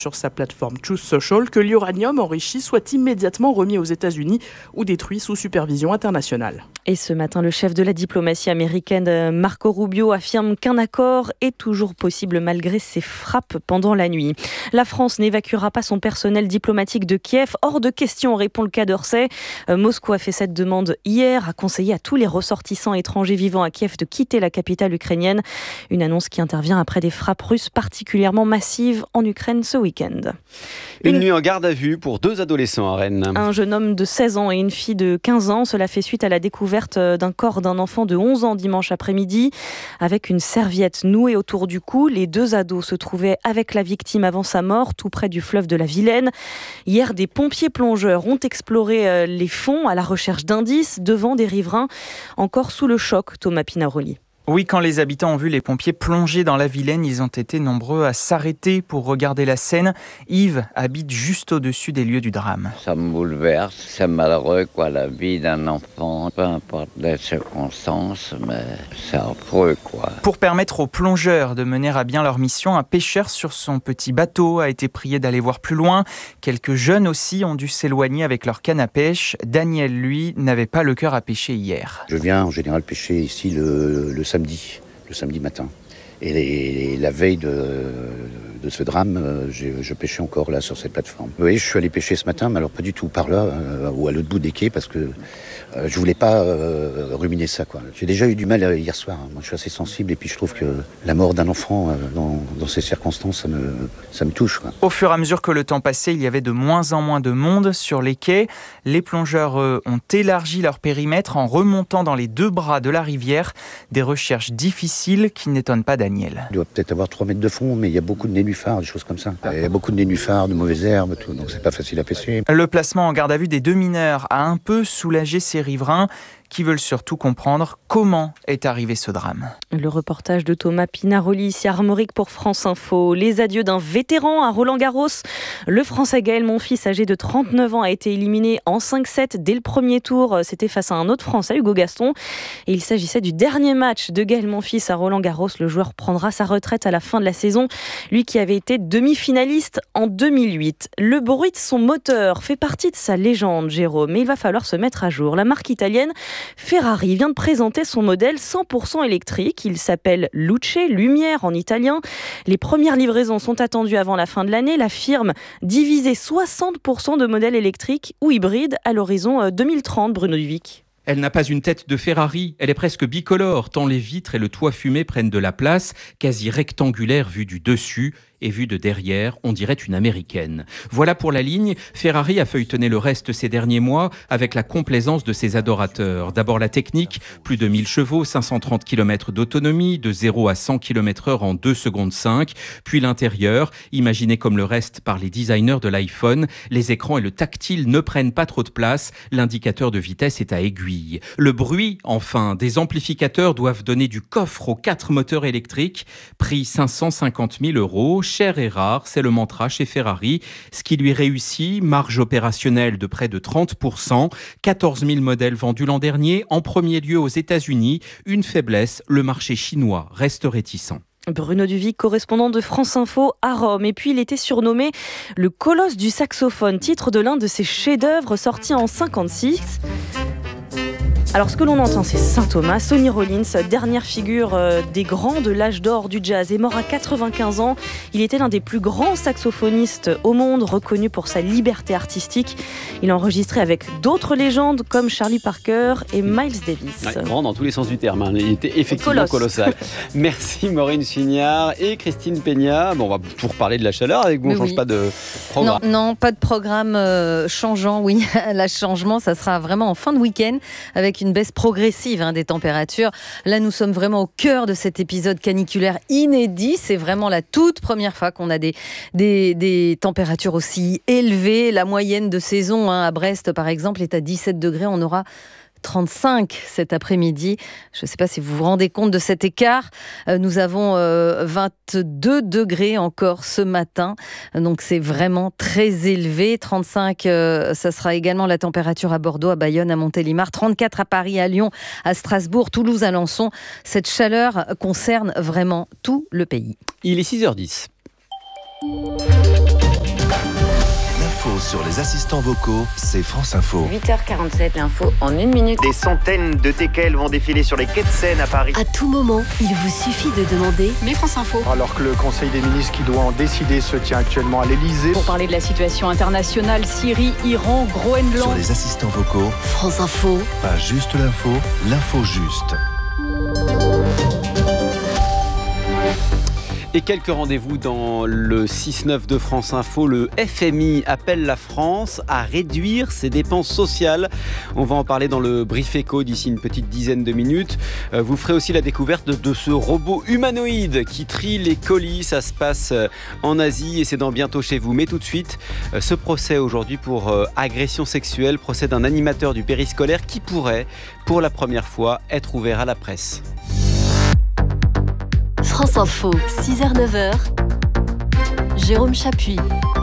sur sa plateforme Truth Social que l'uranium enrichi soit immédiatement remis aux États-Unis ou détruit sous supervision internationale. Et ce matin, le chef de la diplomatie américaine, Marco Rubio, affirme qu'un accord est toujours possible malgré ces frappes pendant la nuit. La France n'évacuera pas son personnel diplomatique de Kiev. Hors de question, répond le Quai d'Orsay. Moscou a fait cette demande hier, a conseillé à tous les ressortissants étrangers vivant à Kiev de quitter la capitale ukrainienne. Une annonce qui intervient après des frappes russes particulièrement massives en Ukraine ce week-end. Une nuit en garde à vue pour 2 adolescents à Rennes. Un jeune homme de 16 ans et une fille de 15 ans. Cela fait suite à la découverte d'un corps d'un enfant de 11 ans dimanche après-midi. Avec une serviette nouée autour du cou, les 2 ados se trouvaient avec la victime avant sa mort, tout près du fleuve de la Vilaine. Hier, des pompiers plongeurs ont exploré les fonds à la recherche d'indices devant des riverains encore sous le choc. Thomas Pinaroli. Oui, quand les habitants ont vu les pompiers plonger dans la Vilaine, ils ont été nombreux à s'arrêter pour regarder la scène. Yves habite juste au-dessus des lieux du drame. Ça me bouleverse, c'est malheureux la vie d'un enfant, peu importe les circonstances, mais c'est affreux Pour permettre aux plongeurs de mener à bien leur mission, un pêcheur sur son petit bateau a été prié d'aller voir plus loin. Quelques jeunes aussi ont dû s'éloigner avec leur canne à pêche. Daniel, lui, n'avait pas le cœur à pêcher hier. Je viens en général pêcher ici le samedi matin. Et la veille de ce drame, je pêchais encore là sur cette plateforme. Oui, je suis allé pêcher ce matin, mais alors pas du tout par là ou à l'autre bout des quais parce que je voulais pas ruminer ça. J'ai déjà eu du mal hier soir. Moi, je suis assez sensible et puis je trouve que la mort d'un enfant dans ces circonstances, ça me touche. Au fur et à mesure que le temps passait, il y avait de moins en moins de monde sur les quais. Les plongeurs ont élargi leur périmètre en remontant dans les 2 bras de la rivière. Des recherches difficiles qui n'étonnent pas Daniel. Il doit peut-être avoir 3 mètres de fond, mais il y a beaucoup de nénuphars, des choses comme ça. Il y a beaucoup de nénuphars, de mauvaises herbes, tout, donc c'est pas facile à pêcher. Le placement en garde à vue des 2 mineurs a un peu soulagé ces riverains qui veulent surtout comprendre comment est arrivé ce drame. Le reportage de Thomas Pinaroli, ici à Armorique pour France Info. Les adieux d'un vétéran à Roland-Garros. Le Français Gaël Monfils, âgé de 39 ans, a été éliminé en 5-7 dès le premier tour. C'était face à un autre Français, Hugo Gaston. Et il s'agissait du dernier match de Gaël Monfils à Roland-Garros. Le joueur prendra sa retraite à la fin de la saison. Lui qui avait été demi-finaliste en 2008. Le bruit de son moteur fait partie de sa légende, Jérôme. Mais il va falloir se mettre à jour. La marque italienne Ferrari vient de présenter son modèle 100% électrique. Il s'appelle Luce, lumière en italien. Les premières livraisons sont attendues avant la fin de l'année. La firme divisait 60% de modèles électriques ou hybrides à l'horizon 2030, Bruno Duvic. Elle n'a pas une tête de Ferrari, elle est presque bicolore, tant les vitres et le toit fumé prennent de la place, quasi rectangulaire vue du dessus et vue de derrière, on dirait une américaine. Voilà pour la ligne, Ferrari a feuilletonné le reste ces derniers mois avec la complaisance de ses adorateurs. D'abord la technique, plus de 1000 chevaux, 530 km d'autonomie, de 0 à 100 km/h en 2 secondes 5. Puis l'intérieur, imaginé comme le reste par les designers de l'iPhone, les écrans et le tactile ne prennent pas trop de place, l'indicateur de vitesse est à aiguille. Le bruit, enfin, des amplificateurs doivent donner du coffre aux 4 moteurs électriques, prix 550 000 €. Cher et rare, c'est le mantra chez Ferrari. Ce qui lui réussit, marge opérationnelle de près de 30%, 14 000 modèles vendus l'an dernier, en premier lieu aux États-Unis. Une faiblesse, le marché chinois reste réticent. Bruno Duvic, correspondant de France Info à Rome. Et puis il était surnommé le colosse du saxophone, titre de l'un de ses chefs-d'œuvre sortis en 1956. Alors ce que l'on entend, c'est Saint Thomas. Sonny Rollins, dernière figure des grands de l'âge d'or du jazz, est mort à 95 ans. Il était l'un des plus grands saxophonistes au monde, reconnu pour sa liberté artistique. Il a enregistré avec d'autres légendes comme Charlie Parker et Miles Davis. Ouais, grand dans tous les sens du terme, hein. Il était effectivement colossal. Merci Maureen Chignard et Christine Peña. Bon, on va toujours parler de la chaleur avec vous, on ne change pas de programme. Non, pas de programme changeant, oui. Le changement, ça sera vraiment en fin de week-end avec une baisse progressive des températures. Là, nous sommes vraiment au cœur de cet épisode caniculaire inédit. C'est vraiment la toute première fois qu'on a des températures aussi élevées. La moyenne de saison à Brest, par exemple, est à 17 degrés. On aura 35 cet après-midi. Je ne sais pas si vous vous rendez compte de cet écart. Nous avons 22 degrés encore ce matin. Donc c'est vraiment très élevé. 35, ça sera également la température à Bordeaux, à Bayonne, à Montélimar. 34 à Paris, à Lyon, à Strasbourg, Toulouse, Alençon. Cette chaleur concerne vraiment tout le pays. Il est 6h10. Sur les assistants vocaux, c'est France Info. 8h47, l'info en 1 minute. Des centaines de teckels vont défiler sur les quais de Seine à Paris. À tout moment, il vous suffit de demander Mais France Info. Alors que le Conseil des ministres qui doit en décider se tient actuellement à l'Elysée. Pour parler de la situation internationale, Syrie, Iran, Groenland. Sur les assistants vocaux, France Info. Pas juste l'info, l'info juste. Et quelques rendez-vous dans le 6-9 de France Info. Le FMI appelle la France à réduire ses dépenses sociales. On va en parler dans le Brief Éco d'ici une petite dizaine de minutes. Vous ferez aussi la découverte de ce robot humanoïde qui trie les colis. Ça se passe en Asie et c'est dans Bientôt chez vous. Mais tout de suite, ce procès aujourd'hui pour agression sexuelle, procès d'un animateur du périscolaire qui pourrait, pour la première fois, être ouvert à la presse. France Info, 6h-9h, Jérôme Chapuis.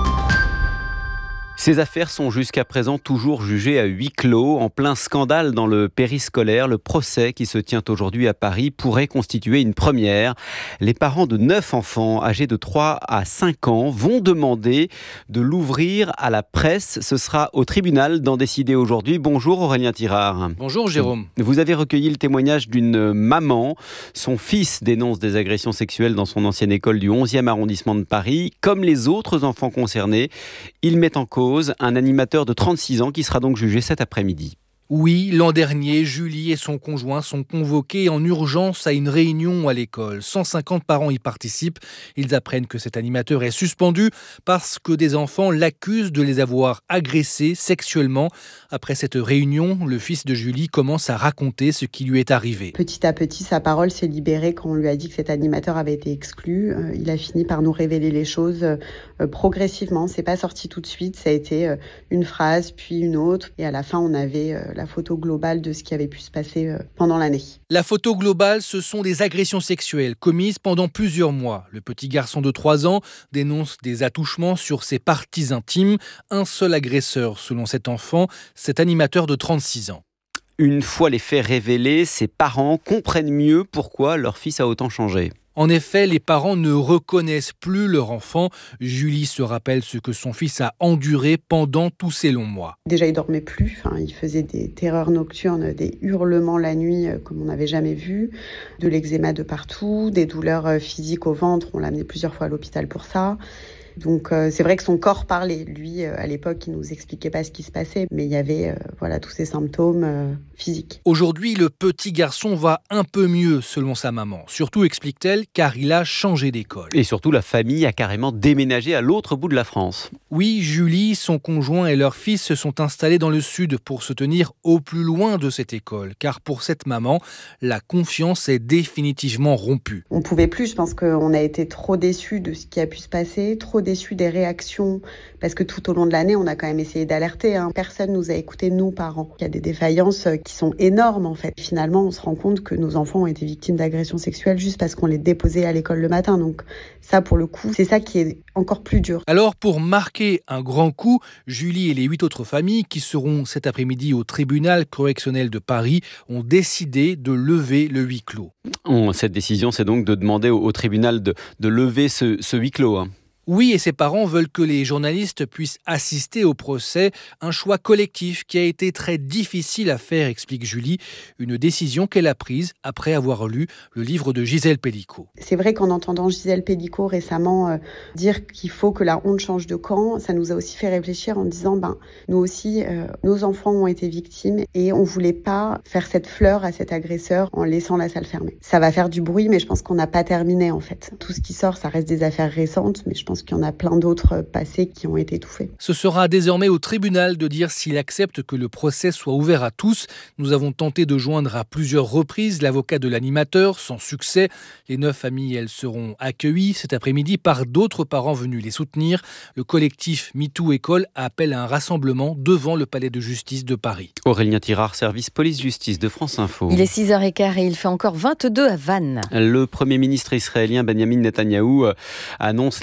Ces affaires sont jusqu'à présent toujours jugées à huis clos. En plein scandale dans le périscolaire, le procès qui se tient aujourd'hui à Paris pourrait constituer une première. Les parents de 9 enfants âgés de 3 à 5 ans vont demander de l'ouvrir à la presse. Ce sera au tribunal d'en décider aujourd'hui. Bonjour Aurélien Tirard. Bonjour Jérôme. Vous avez recueilli le témoignage d'une maman. Son fils dénonce des agressions sexuelles dans son ancienne école du 11e arrondissement de Paris. Comme les autres enfants concernés, il met en cause un animateur de 36 ans qui sera donc jugé cet après-midi. Oui, l'an dernier, Julie et son conjoint sont convoqués en urgence à une réunion à l'école. 150 parents y participent. Ils apprennent que cet animateur est suspendu parce que des enfants l'accusent de les avoir agressés sexuellement. Après cette réunion, le fils de Julie commence à raconter ce qui lui est arrivé. Petit à petit, sa parole s'est libérée quand on lui a dit que cet animateur avait été exclu. Il a fini par nous révéler les choses progressivement. C'est pas sorti tout de suite. Ça a été une phrase, puis une autre. Et à la fin, on avait la photo globale de ce qui avait pu se passer pendant l'année. La photo globale, ce sont des agressions sexuelles commises pendant plusieurs mois. Le petit garçon de 3 ans dénonce des attouchements sur ses parties intimes. Un seul agresseur, selon cet enfant, cet animateur de 36 ans. Une fois les faits révélés, ses parents comprennent mieux pourquoi leur fils a autant changé. En effet, les parents ne reconnaissent plus leur enfant. Julie se rappelle ce que son fils a enduré pendant tous ces longs mois. Déjà, il dormait plus. Il faisait des terreurs nocturnes, des hurlements la nuit comme on n'avait jamais vu, de l'eczéma de partout, des douleurs physiques au ventre. On l'a amené plusieurs fois à l'hôpital pour ça. Donc c'est vrai que son corps parlait. Lui, à l'époque, il nous expliquait pas ce qui se passait, mais il y avait tous ces symptômes physiques. Aujourd'hui, le petit garçon va un peu mieux, selon sa maman. Surtout, explique-t-elle, car il a changé d'école. Et surtout, la famille a carrément déménagé à l'autre bout de la France. Oui, Julie, son conjoint et leur fils se sont installés dans le sud pour se tenir au plus loin de cette école. Car pour cette maman, la confiance est définitivement rompue. On pouvait plus, je pense qu'on a été trop déçus de ce qui a pu se passer, trop déçus des réactions, parce que tout au long de l'année, on a quand même essayé d'alerter. Personne nous a écoutés, nous, parents. Il y a des défaillances qui sont énormes, en fait. Finalement, on se rend compte que nos enfants ont été victimes d'agressions sexuelles juste parce qu'on les déposait à l'école le matin. Donc ça, pour le coup, c'est ça qui est encore plus dur. Alors, pour marquer un grand coup, Julie et les 8 autres familles qui seront cet après-midi au tribunal correctionnel de Paris ont décidé de lever le huis clos. Cette décision, c'est donc de demander au tribunal de lever ce huis clos. Oui, et ses parents veulent que les journalistes puissent assister au procès, un choix collectif qui a été très difficile à faire, explique Julie, une décision qu'elle a prise après avoir lu le livre de Gisèle Pellicot. C'est vrai qu'en entendant Gisèle Pellicot récemment dire qu'il faut que la honte change de camp, ça nous a aussi fait réfléchir en disant nous aussi, nos enfants ont été victimes et on voulait pas faire cette fleur à cet agresseur en laissant la salle fermée. Ça va faire du bruit, mais je pense qu'on n'a pas terminé en fait. Tout ce qui sort, ça reste des affaires récentes, mais je pense qu'il y en a plein d'autres passés qui ont été étouffés. Ce sera désormais au tribunal de dire s'il accepte que le procès soit ouvert à tous. Nous avons tenté de joindre à plusieurs reprises l'avocat de l'animateur, sans succès. Les 9 familles, elles seront accueillies cet après-midi par d'autres parents venus les soutenir. Le collectif MeToo École appelle à un rassemblement devant le palais de justice de Paris. Aurélien Tirard, service police-justice de France Info. Il est 6h15 et il fait encore 22 à Vannes. Le Premier ministre israélien Benjamin Netanyahou annonce l'intensité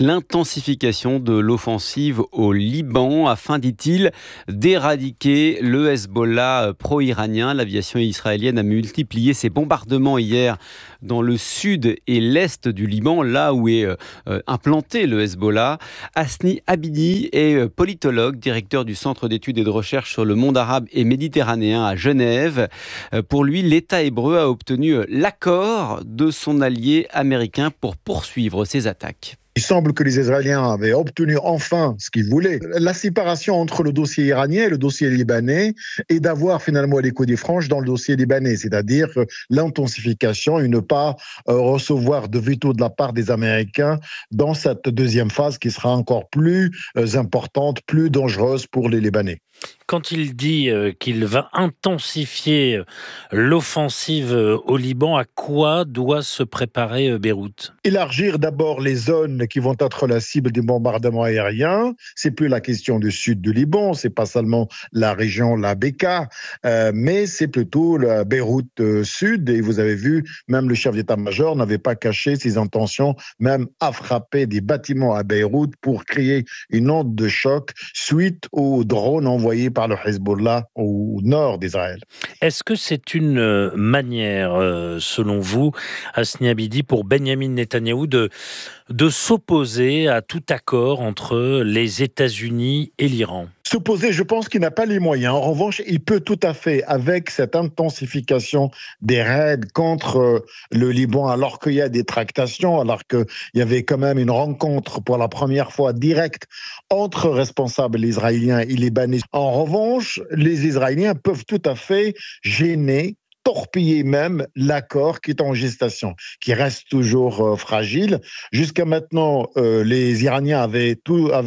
l'intensification de l'offensive au Liban afin, dit-il, d'éradiquer le Hezbollah pro-iranien. L'aviation israélienne a multiplié ses bombardements hier dans le sud et l'est du Liban, là où est implanté le Hezbollah. Hasni Abidi est politologue, directeur du Centre d'études et de recherche sur le monde arabe et méditerranéen à Genève. Pour lui, l'État hébreu a obtenu l'accord de son allié américain pour poursuivre ses attaques. Il semble que les Israéliens avaient obtenu enfin ce qu'ils voulaient. La séparation entre le dossier iranien et le dossier libanais et d'avoir finalement l'écho des franges dans le dossier libanais, c'est-à-dire l'intensification et ne pas recevoir de veto de la part des Américains dans cette deuxième phase qui sera encore plus importante, plus dangereuse pour les Libanais. Quand il dit qu'il va intensifier l'offensive au Liban, à quoi doit se préparer Beyrouth ? Élargir d'abord les zones qui vont être la cible des bombardements aériens. C'est plus la question du sud du Liban, c'est pas seulement la région, la Beka, mais c'est plutôt la Beyrouth sud. Et vous avez vu, même le chef d'état-major n'avait pas caché ses intentions, même à frapper des bâtiments à Beyrouth pour créer une onde de choc suite aux drones envoyés par le Hezbollah au nord d'Israël. Est-ce que c'est une manière, selon vous, Hasni Abidi, pour Benyamin Netanyahou de s'opposer à tout accord entre les États-Unis et l'Iran ? S'opposer, je pense qu'il n'a pas les moyens. En revanche, il peut tout à fait, avec cette intensification des raids contre le Liban, alors qu'il y a des tractations, alors qu'il y avait quand même une rencontre pour la première fois directe entre responsables israéliens et libanais. En revanche, les Israéliens peuvent tout à fait gêner, torpiller même l'accord qui est en gestation, qui reste toujours fragile. Jusqu'à maintenant, les Iraniens avaient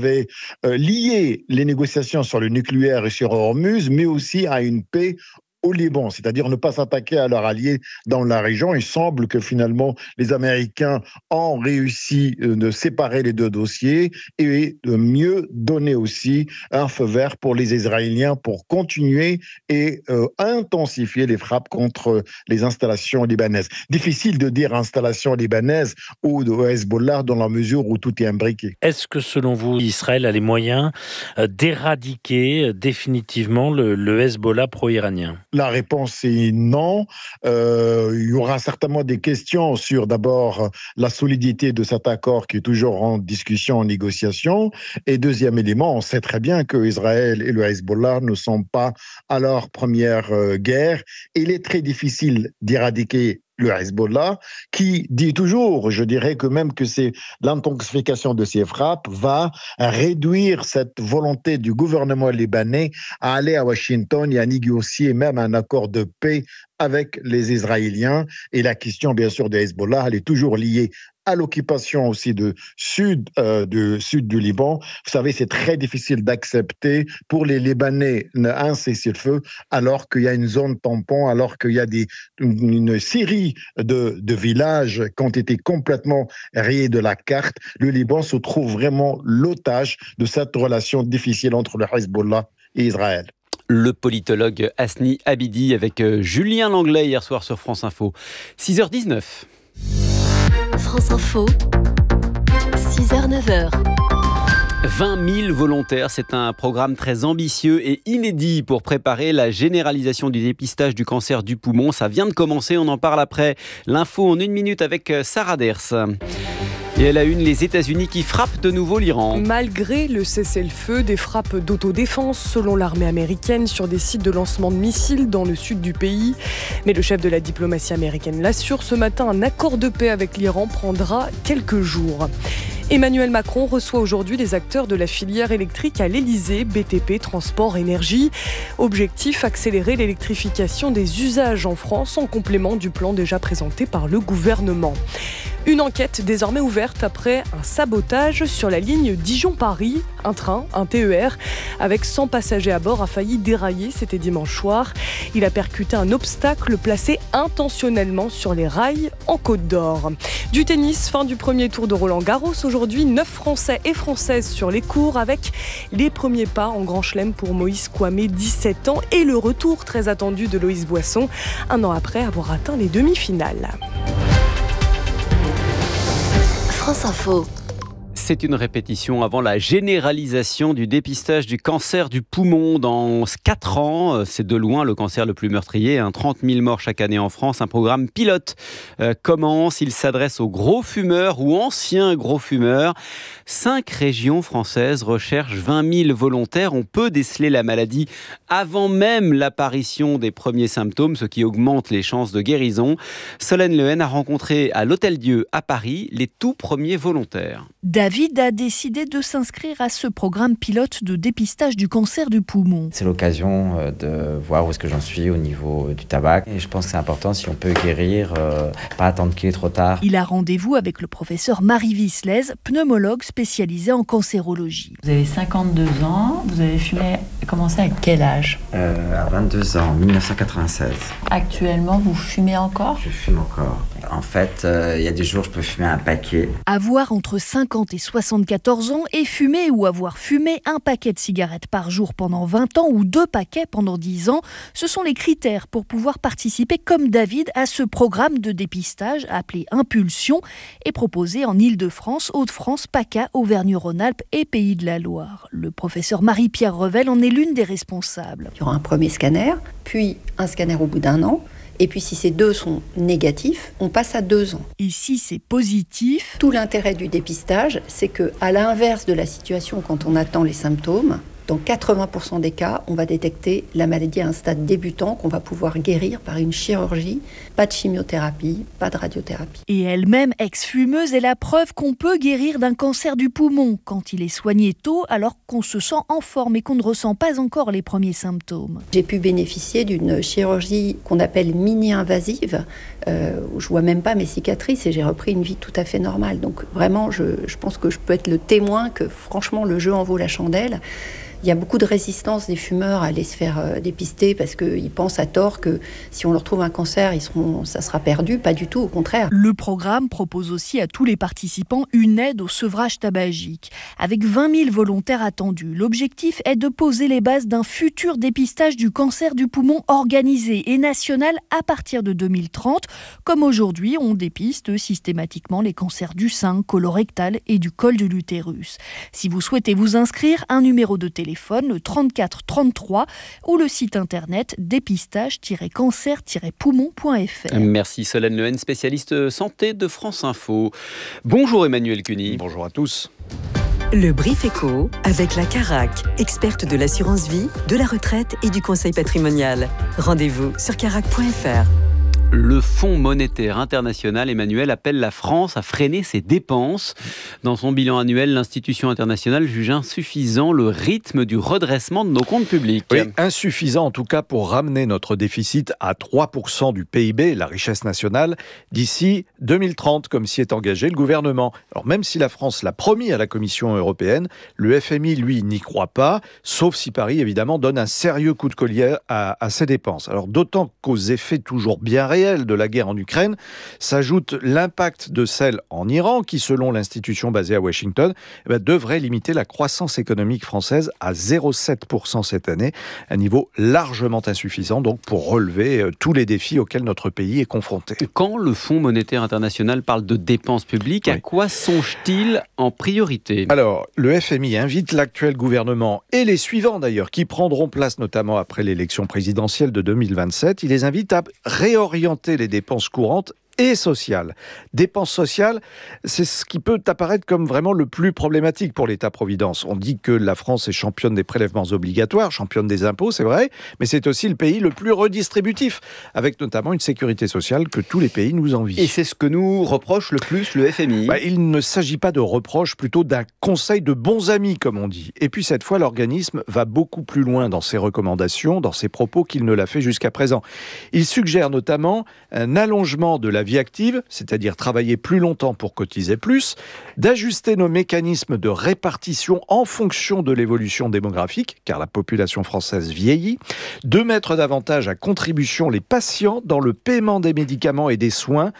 lié les négociations sur le nucléaire et sur Hormuz, mais aussi à une paix au Liban, c'est-à-dire ne pas s'attaquer à leurs alliés dans la région. Il semble que finalement les Américains ont réussi de séparer les deux dossiers et de mieux donner aussi un feu vert pour les Israéliens pour continuer et intensifier les frappes contre les installations libanaises. Difficile de dire installations libanaises ou de Hezbollah dans la mesure où tout est imbriqué. Est-ce que selon vous, Israël a les moyens d'éradiquer définitivement le Hezbollah pro-iranien ? La réponse est non. Il y aura certainement des questions sur d'abord la solidité de cet accord qui est toujours en discussion, en négociation. Et deuxième élément, on sait très bien que Israël et le Hezbollah ne sont pas à leur première guerre. Il est très difficile d'éradiquer le Hezbollah, qui dit toujours, je dirais que même que c'est l'intensification de ces frappes va réduire cette volonté du gouvernement libanais à aller à Washington et à négocier même un accord de paix avec les Israéliens. Et la question, bien sûr, de Hezbollah, elle est toujours liée à l'occupation aussi du sud du Liban. Vous savez, c'est très difficile d'accepter pour les Libanais un cessez-le-feu alors qu'il y a une zone tampon, alors qu'il y a une série de villages qui ont été complètement rayés de la carte. Le Liban se trouve vraiment l'otage de cette relation difficile entre le Hezbollah et Israël. Le politologue Hasni Abidi avec Julien Langlais hier soir sur France Info. 6h19. France Info, 6h-9h. 20 000 volontaires, c'est un programme très ambitieux et inédit pour préparer la généralisation du dépistage du cancer du poumon. Ça vient de commencer, on en parle après. L'info en 1 minute avec Sarah Ders. Et à la une, les États-Unis qui frappent de nouveau l'Iran. Malgré le cessez-le-feu, des frappes d'autodéfense selon l'armée américaine sur des sites de lancement de missiles dans le sud du pays. Mais le chef de la diplomatie américaine l'assure, ce matin, un accord de paix avec l'Iran prendra quelques jours. Emmanuel Macron reçoit aujourd'hui les acteurs de la filière électrique à l'Elysée, BTP, Transport, Énergie. Objectif, accélérer l'électrification des usages en France en complément du plan déjà présenté par le gouvernement. Une enquête désormais ouverte après un sabotage sur la ligne Dijon-Paris. Un train, un TER, avec 100 passagers à bord a failli dérailler, c'était dimanche soir. Il a percuté un obstacle placé intentionnellement sur les rails en Côte d'Or. Du tennis, fin du premier tour de Roland-Garros. Aujourd'hui, 9 Français et Françaises sur les cours avec les premiers pas en Grand Chelem pour Moïse Kouamé, 17 ans, et le retour très attendu de Loïs Boisson, un an après avoir atteint les demi-finales. France Info. C'est une répétition avant la généralisation du dépistage du cancer du poumon dans 4 ans. C'est de loin le cancer le plus meurtrier. 30 000 morts chaque année en France. Un programme pilote commence. Il s'adresse aux gros fumeurs ou anciens gros fumeurs. 5 régions françaises recherchent 20 000 volontaires. On peut déceler la maladie avant même l'apparition des premiers symptômes, ce qui augmente les chances de guérison. Solène Lehen a rencontré à l'Hôtel-Dieu à Paris les tout premiers volontaires. David a décidé de s'inscrire à ce programme pilote de dépistage du cancer du poumon. C'est l'occasion de voir où est-ce que j'en suis au niveau du tabac. Et je pense que c'est important, si on peut guérir, pas attendre qu'il est trop tard. Il a rendez-vous avec le professeur Marie Visslez, pneumologue spécialisée en cancérologie. Vous avez 52 ans, vous avez commencé à quel âge ? À 22 ans, 1996. Actuellement, vous fumez encore ? Je fume encore. En fait, il y a des jours, je peux fumer un paquet. Avoir entre 50 et 74 ans et fumer ou avoir fumé un paquet de cigarettes par jour pendant 20 ans ou 2 paquets pendant 10 ans, ce sont les critères pour pouvoir participer comme David à ce programme de dépistage appelé Impulsion et proposé en Île-de-France, Hauts-de-France, PACA, Auvergne-Rhône-Alpes et Pays de la Loire. Le professeur Marie-Pierre Revel en est l'une des responsables. Il y aura un premier scanner, puis un scanner au bout d'1 an. Et puis si ces 2 sont négatifs, on passe à 2 ans. Et si c'est positif ? Tout l'intérêt du dépistage, c'est qu'à l'inverse de la situation quand on attend les symptômes, dans 80% des cas, on va détecter la maladie à un stade débutant qu'on va pouvoir guérir par une chirurgie. Pas de chimiothérapie, pas de radiothérapie. Et elle-même, ex-fumeuse, est la preuve qu'on peut guérir d'un cancer du poumon quand il est soigné tôt, alors qu'on se sent en forme et qu'on ne ressent pas encore les premiers symptômes. J'ai pu bénéficier d'une chirurgie qu'on appelle mini-invasive, où je vois même pas mes cicatrices et j'ai repris une vie tout à fait normale. Donc vraiment, je pense que je peux être le témoin que franchement, le jeu en vaut la chandelle. Il y a beaucoup de résistance des fumeurs à aller se faire dépister parce qu'ils pensent à tort que si on leur trouve un cancer, ça sera perdu. Pas du tout, au contraire. Le programme propose aussi à tous les participants une aide au sevrage tabagique. Avec 20 000 volontaires attendus, l'objectif est de poser les bases d'un futur dépistage du cancer du poumon organisé et national à partir de 2030. Comme aujourd'hui, on dépiste systématiquement les cancers du sein, colorectal et du col de l'utérus. Si vous souhaitez vous inscrire, un numéro de téléphone, le 34 33 ou le site internet dépistage-cancer-poumon.fr. Merci Solène Lehen, spécialiste santé de France Info. Bonjour Emmanuel Cuny. Bonjour à tous. Le Brief Éco avec la Carac, experte de l'assurance vie, de la retraite et du conseil patrimonial. Rendez-vous sur carac.fr. Le Fonds monétaire international, Emmanuel, appelle la France à freiner ses dépenses. Dans son bilan annuel, l'institution internationale juge insuffisant le rythme du redressement de nos comptes publics. Oui, insuffisant en tout cas pour ramener notre déficit à 3% du PIB, la richesse nationale, d'ici 2030, comme s'y est engagé le gouvernement. Alors même si la France l'a promis à la Commission européenne, le FMI, lui, n'y croit pas, sauf si Paris, évidemment, donne un sérieux coup de collier à ses dépenses. Alors d'autant qu'aux effets toujours bien réels de la guerre en Ukraine s'ajoute l'impact de celle en Iran qui, selon l'institution basée à Washington, devrait limiter la croissance économique française à 0,7% cette année, un niveau largement insuffisant donc pour relever tous les défis auxquels notre pays est confronté. Quand le Fonds monétaire international parle de dépenses publiques, à quoi songe-t-il en priorité ? Alors, le FMI invite l'actuel gouvernement et les suivants d'ailleurs, qui prendront place notamment après l'élection présidentielle de 2027, il les invite à réorienter les dépenses courantes et sociales. Dépenses sociales, c'est ce qui peut apparaître comme vraiment le plus problématique pour l'État-providence. On dit que la France est championne des prélèvements obligatoires, championne des impôts, c'est vrai, mais c'est aussi le pays le plus redistributif, avec notamment une sécurité sociale que tous les pays nous envient. Et c'est ce que nous reproche le plus le FMI. Il ne s'agit pas de reproche, plutôt d'un conseil de bons amis, comme on dit. Et puis cette fois, l'organisme va beaucoup plus loin dans ses recommandations, dans ses propos qu'il ne l'a fait jusqu'à présent. Il suggère notamment un allongement de la vie active, c'est-à-dire travailler plus longtemps pour cotiser plus, d'ajuster nos mécanismes de répartition en fonction de l'évolution démographique, car la population française vieillit, de mettre davantage à contribution les patients dans le paiement des médicaments et des soins,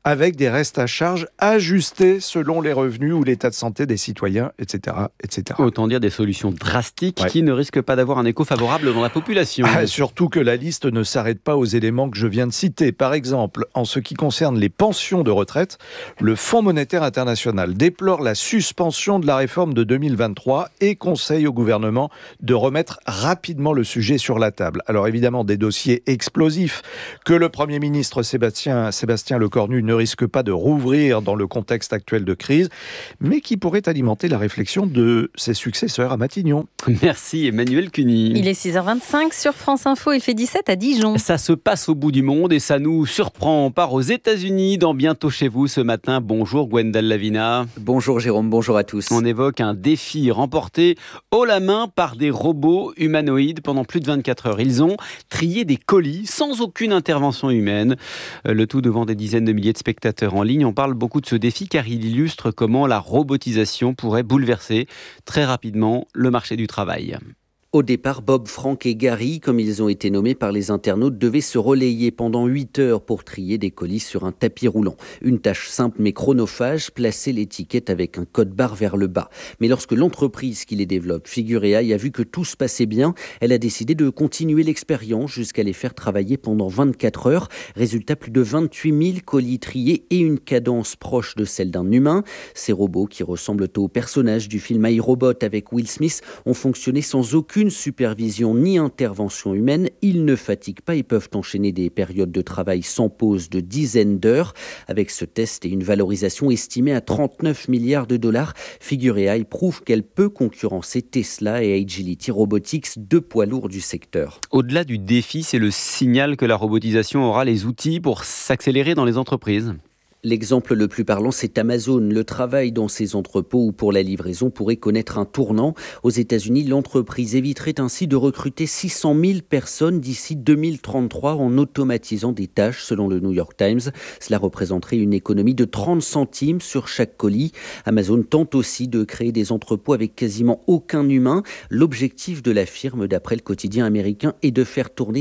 avec des restes à charge ajustés selon les revenus ou l'état de santé des citoyens, etc. etc. Autant dire des solutions drastiques qui ne risquent pas d'avoir un écho favorable dans la population. Surtout que la liste ne s'arrête pas aux éléments que je viens de citer. Par exemple, en ce qui concerne les pensions de retraite, le Fonds monétaire international déplore la suspension de la réforme de 2023 et conseille au gouvernement de remettre rapidement le sujet sur la table. Alors évidemment, des dossiers explosifs que le Premier ministre Sébastien Lecornu ne risque pas de rouvrir dans le contexte actuel de crise, mais qui pourraient alimenter la réflexion de ses successeurs à Matignon. Merci Emmanuel Cuny. Il est 6h25 sur France Info, il fait 17 à Dijon. Ça se passe au bout du monde et ça nous surprend. On part aux États-Unis dans Bientôt chez vous ce matin. Bonjour Gwendal Lavina. Bonjour Jérôme, bonjour à tous. On évoque un défi remporté haut la main par des robots humanoïdes pendant plus de 24 heures. Ils ont trié des colis sans aucune intervention humaine. Le tout devant des dizaines de milliers de spectateurs en ligne. On parle beaucoup de ce défi car il illustre comment la robotisation pourrait bouleverser très rapidement le marché du travail. Au départ, Bob, Frank et Gary, comme ils ont été nommés par les internautes, devaient se relayer pendant 8 heures pour trier des colis sur un tapis roulant. Une tâche simple mais chronophage, placer l'étiquette avec un code barre vers le bas. Mais lorsque l'entreprise qui les développe, Figure AI, a vu que tout se passait bien, elle a décidé de continuer l'expérience jusqu'à les faire travailler pendant 24 heures. Résultat, plus de 28 000 colis triés et une cadence proche de celle d'un humain. Ces robots, qui ressemblent aux personnages du film iRobot avec Will Smith, ont fonctionné sans aucune supervision ni intervention humaine. Ils ne fatiguent pas et peuvent enchaîner des périodes de travail sans pause de dizaines d'heures. Avec ce test et une valorisation estimée à 39 milliards de dollars, Figure AI prouve qu'elle peut concurrencer Tesla et Agility Robotics, deux poids lourds du secteur. Au-delà du défi, c'est le signal que la robotisation aura les outils pour s'accélérer dans les entreprises. L'exemple le plus parlant, c'est Amazon. Le travail dans ses entrepôts ou pour la livraison pourrait connaître un tournant. Aux États-Unis, l'entreprise éviterait ainsi de recruter 600 000 personnes d'ici 2033 en automatisant des tâches, selon le New York Times. Cela représenterait une économie de 30 centimes sur chaque colis. Amazon tente aussi de créer des entrepôts avec quasiment aucun humain. L'objectif de la firme, d'après le quotidien américain, est de faire tourner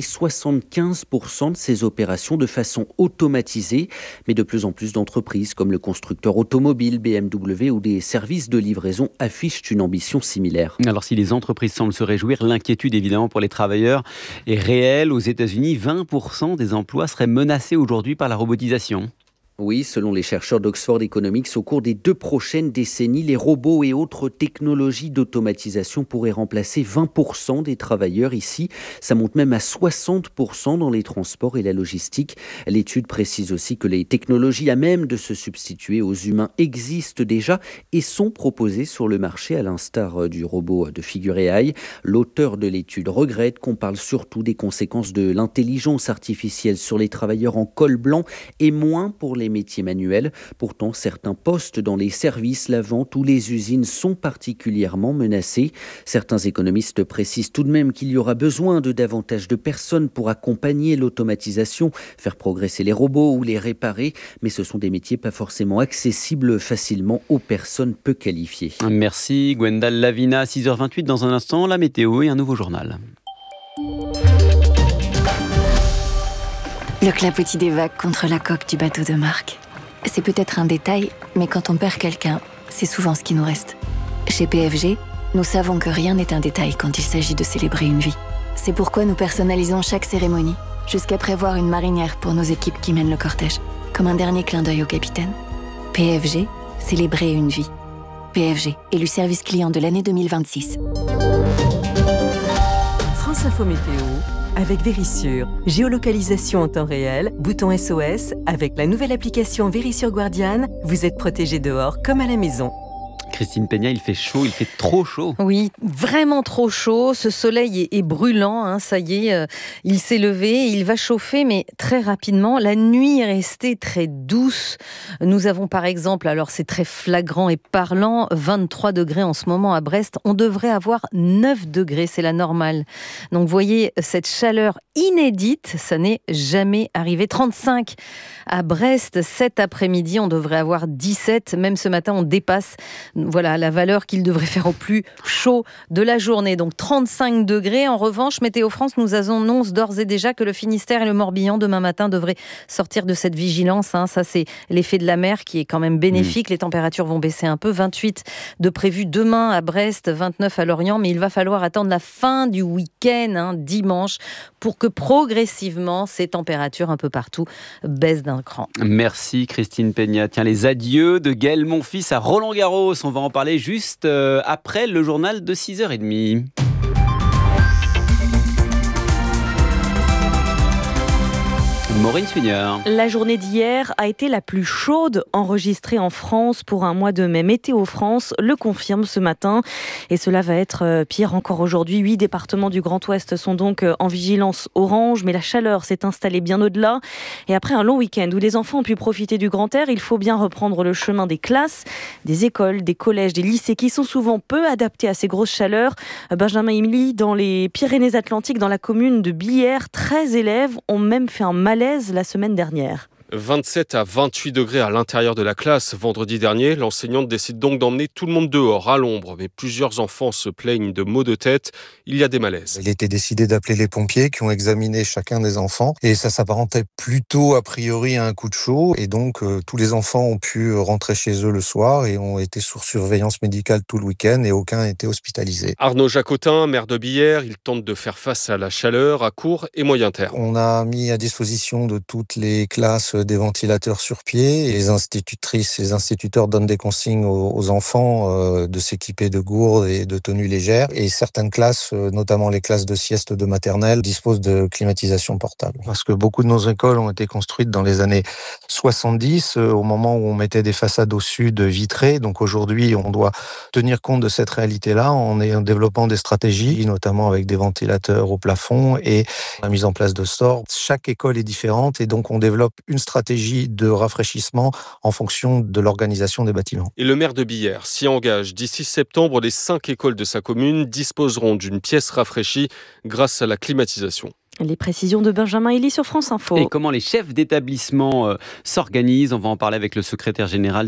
75% de ses opérations de façon automatisée. Mais de plus en plus d'entreprises comme le constructeur automobile BMW ou des services de livraison affichent une ambition similaire. Alors si les entreprises semblent se réjouir, l'inquiétude évidemment pour les travailleurs est réelle. Aux États-Unis, 20% des emplois seraient menacés aujourd'hui par la robotisation. Oui, selon les chercheurs d'Oxford Economics, au cours des 2 prochaines décennies, les robots et autres technologies d'automatisation pourraient remplacer 20% des travailleurs ici. Ça monte même à 60% dans les transports et la logistique. L'étude précise aussi que les technologies à même de se substituer aux humains existent déjà et sont proposées sur le marché, à l'instar du robot de Figure AI. L'auteur de l'étude regrette qu'on parle surtout des conséquences de l'intelligence artificielle sur les travailleurs en col blanc et moins pour les métiers manuels. Pourtant, certains postes dans les services, la vente ou les usines sont particulièrement menacés. Certains économistes précisent tout de même qu'il y aura besoin de davantage de personnes pour accompagner l'automatisation, faire progresser les robots ou les réparer, mais ce sont des métiers pas forcément accessibles facilement aux personnes peu qualifiées. Merci Gwendal Lavina, 6h28 dans un instant, la météo et un nouveau journal. Le clapotis des vagues contre la coque du bateau de Marc. C'est peut-être un détail, mais quand on perd quelqu'un, c'est souvent ce qui nous reste. Chez PFG, nous savons que rien n'est un détail quand il s'agit de célébrer une vie. C'est pourquoi nous personnalisons chaque cérémonie, jusqu'à prévoir une marinière pour nos équipes qui mènent le cortège, comme un dernier clin d'œil au capitaine. PFG, célébrer une vie. PFG, élu service client de l'année 2026. France Info Météo. Avec Vérissure, géolocalisation en temps réel, bouton SOS, avec la nouvelle application Vérissure Guardian, vous êtes protégé dehors comme à la maison. Christine Peña, il fait chaud, il fait trop chaud. Oui, vraiment trop chaud. Ce soleil est brûlant, hein, ça y est, il s'est levé, il va chauffer, mais très rapidement. La nuit est restée très douce. Nous avons par exemple, alors c'est très flagrant et parlant, 23 degrés en ce moment à Brest. On devrait avoir 9 degrés, c'est la normale. Donc vous voyez, cette chaleur inédite, ça n'est jamais arrivé. 35 à Brest cet après-midi, on devrait avoir 17. Même ce matin, on dépasse. Voilà la valeur qu'il devrait faire au plus chaud de la journée. Donc 35 degrés. En revanche, Météo France nous annonce d'ores et déjà que le Finistère et le Morbihan demain matin devraient sortir de cette vigilance. Ça, c'est l'effet de la mer qui est quand même bénéfique. Les températures vont baisser un peu. 28 de prévu demain à Brest, 29 à Lorient. Mais il va falloir attendre la fin du week-end, dimanche, pour que progressivement ces températures un peu partout baissent d'un cran. Merci Christine Peña. Tiens, les adieux de Gaël Monfils à Roland-Garros. On va en parler juste après le journal de 6h30. Maureen Suignard. La journée d'hier a été la plus chaude enregistrée en France pour un mois de mai. Météo France le confirme ce matin et cela va être pire encore aujourd'hui. 8 départements du Grand Ouest sont donc en vigilance orange, mais la chaleur s'est installée bien au-delà. Et après un long week-end où les enfants ont pu profiter du grand air, il faut bien reprendre le chemin des classes, des écoles, des collèges, des lycées qui sont souvent peu adaptés à ces grosses chaleurs. Benjamin Emily, dans les Pyrénées-Atlantiques, dans la commune de Billère, 13 élèves ont même fait un malaise la semaine dernière. 27 à 28 degrés à l'intérieur de la classe. Vendredi dernier, l'enseignante décide donc d'emmener tout le monde dehors, à l'ombre. Mais plusieurs enfants se plaignent de maux de tête. Il y a des malaises. Il était décidé d'appeler les pompiers qui ont examiné chacun des enfants. Et ça s'apparentait plutôt a priori à un coup de chaud. Et donc, tous les enfants ont pu rentrer chez eux le soir et ont été sous surveillance médicale tout le week-end et aucun n'a été hospitalisé. Arnaud Jacotin, maire de Billère, il tente de faire face à la chaleur à court et moyen terme. On a mis à disposition de toutes les classes des ventilateurs sur pied et les institutrices et les instituteurs donnent des consignes aux enfants de s'équiper de gourdes et de tenues légères et certaines classes, notamment les classes de sieste de maternelle, disposent de climatisation portable. Parce que beaucoup de nos écoles ont été construites dans les années 70, au moment où on mettait des façades au sud vitrées. Donc aujourd'hui, on doit tenir compte de cette réalité-là en développant des stratégies, notamment avec des ventilateurs au plafond et la mise en place de stores. Chaque école est différente et donc on développe une stratégie de rafraîchissement en fonction de l'organisation des bâtiments. Et le maire de Billère s'y engage. D'ici septembre, les 5 écoles de sa commune disposeront d'une pièce rafraîchie grâce à la climatisation. Les précisions de Benjamin Elie sur France Info. Et comment les chefs d'établissement s'organisent. On va en parler avec le secrétaire général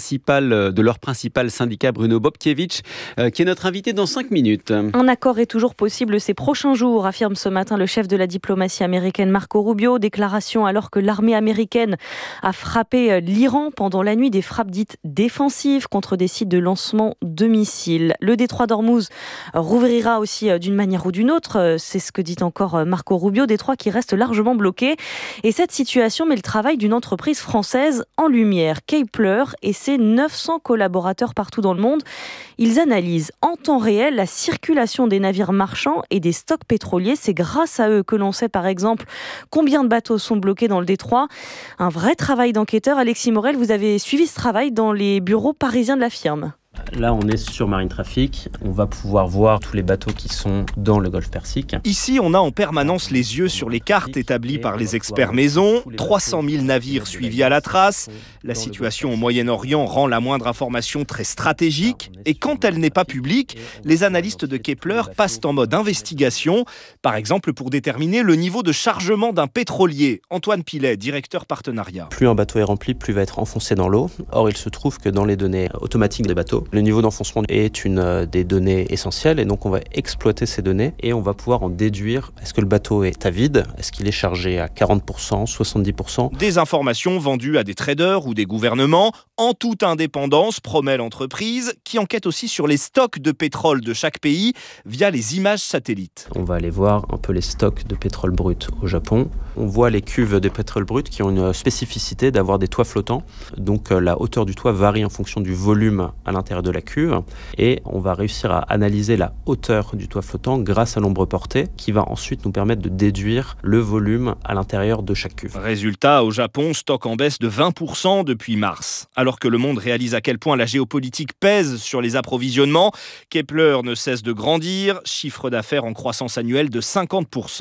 de leur principal syndicat, Bruno Bobkiewicz, qui est notre invité dans 5 minutes. Un accord est toujours possible ces prochains jours, affirme ce matin le chef de la diplomatie américaine Marco Rubio. Déclaration alors que l'armée américaine a frappé l'Iran pendant la nuit, des frappes dites défensives contre des sites de lancement de missiles. Le détroit d'Ormuz rouvrira aussi d'une manière ou d'une autre. C'est ce que dit encore Marco Rubio, détroit qui reste largement bloqué. Et cette situation met le travail d'une entreprise française en lumière. Kepler et ses 900 collaborateurs partout dans le monde, ils analysent en temps réel la circulation des navires marchands et des stocks pétroliers. C'est grâce à eux que l'on sait par exemple combien de bateaux sont bloqués dans le détroit. Un vrai travail d'enquêteur. Alexis Morel, vous avez suivi ce travail dans les bureaux parisiens de la firme. Là, on est sur Marine Traffic. On va pouvoir voir tous les bateaux qui sont dans le golfe Persique. Ici, on a en permanence les yeux sur les cartes établies par les experts maison. 300 000 navires suivis à la trace. La situation au Moyen-Orient rend la moindre information très stratégique. Et quand elle n'est pas publique, les analystes de Kepler passent en mode investigation. Par exemple, pour déterminer le niveau de chargement d'un pétrolier. Antoine Pilet, directeur partenariat. Plus un bateau est rempli, plus il va être enfoncé dans l'eau. Or, il se trouve que dans les données automatiques des bateaux, le niveau d'enfoncement est une des données essentielles et donc on va exploiter ces données et on va pouvoir en déduire est-ce que le bateau est à vide, est-ce qu'il est chargé à 40%, 70%. Des informations vendues à des traders ou des gouvernements en toute indépendance, promet l'entreprise, qui enquête aussi sur les stocks de pétrole de chaque pays via les images satellites. On va aller voir un peu les stocks de pétrole brut au Japon. On voit les cuves de pétrole brut qui ont une spécificité d'avoir des toits flottants. Donc la hauteur du toit varie en fonction du volume à l'intérieur de la cuve et on va réussir à analyser la hauteur du toit flottant grâce à l'ombre portée qui va ensuite nous permettre de déduire le volume à l'intérieur de chaque cuve. Résultat, au Japon, stock en baisse de 20% depuis mars. Alors que le monde réalise à quel point la géopolitique pèse sur les approvisionnements, Kepler ne cesse de grandir, chiffre d'affaires en croissance annuelle de 50%.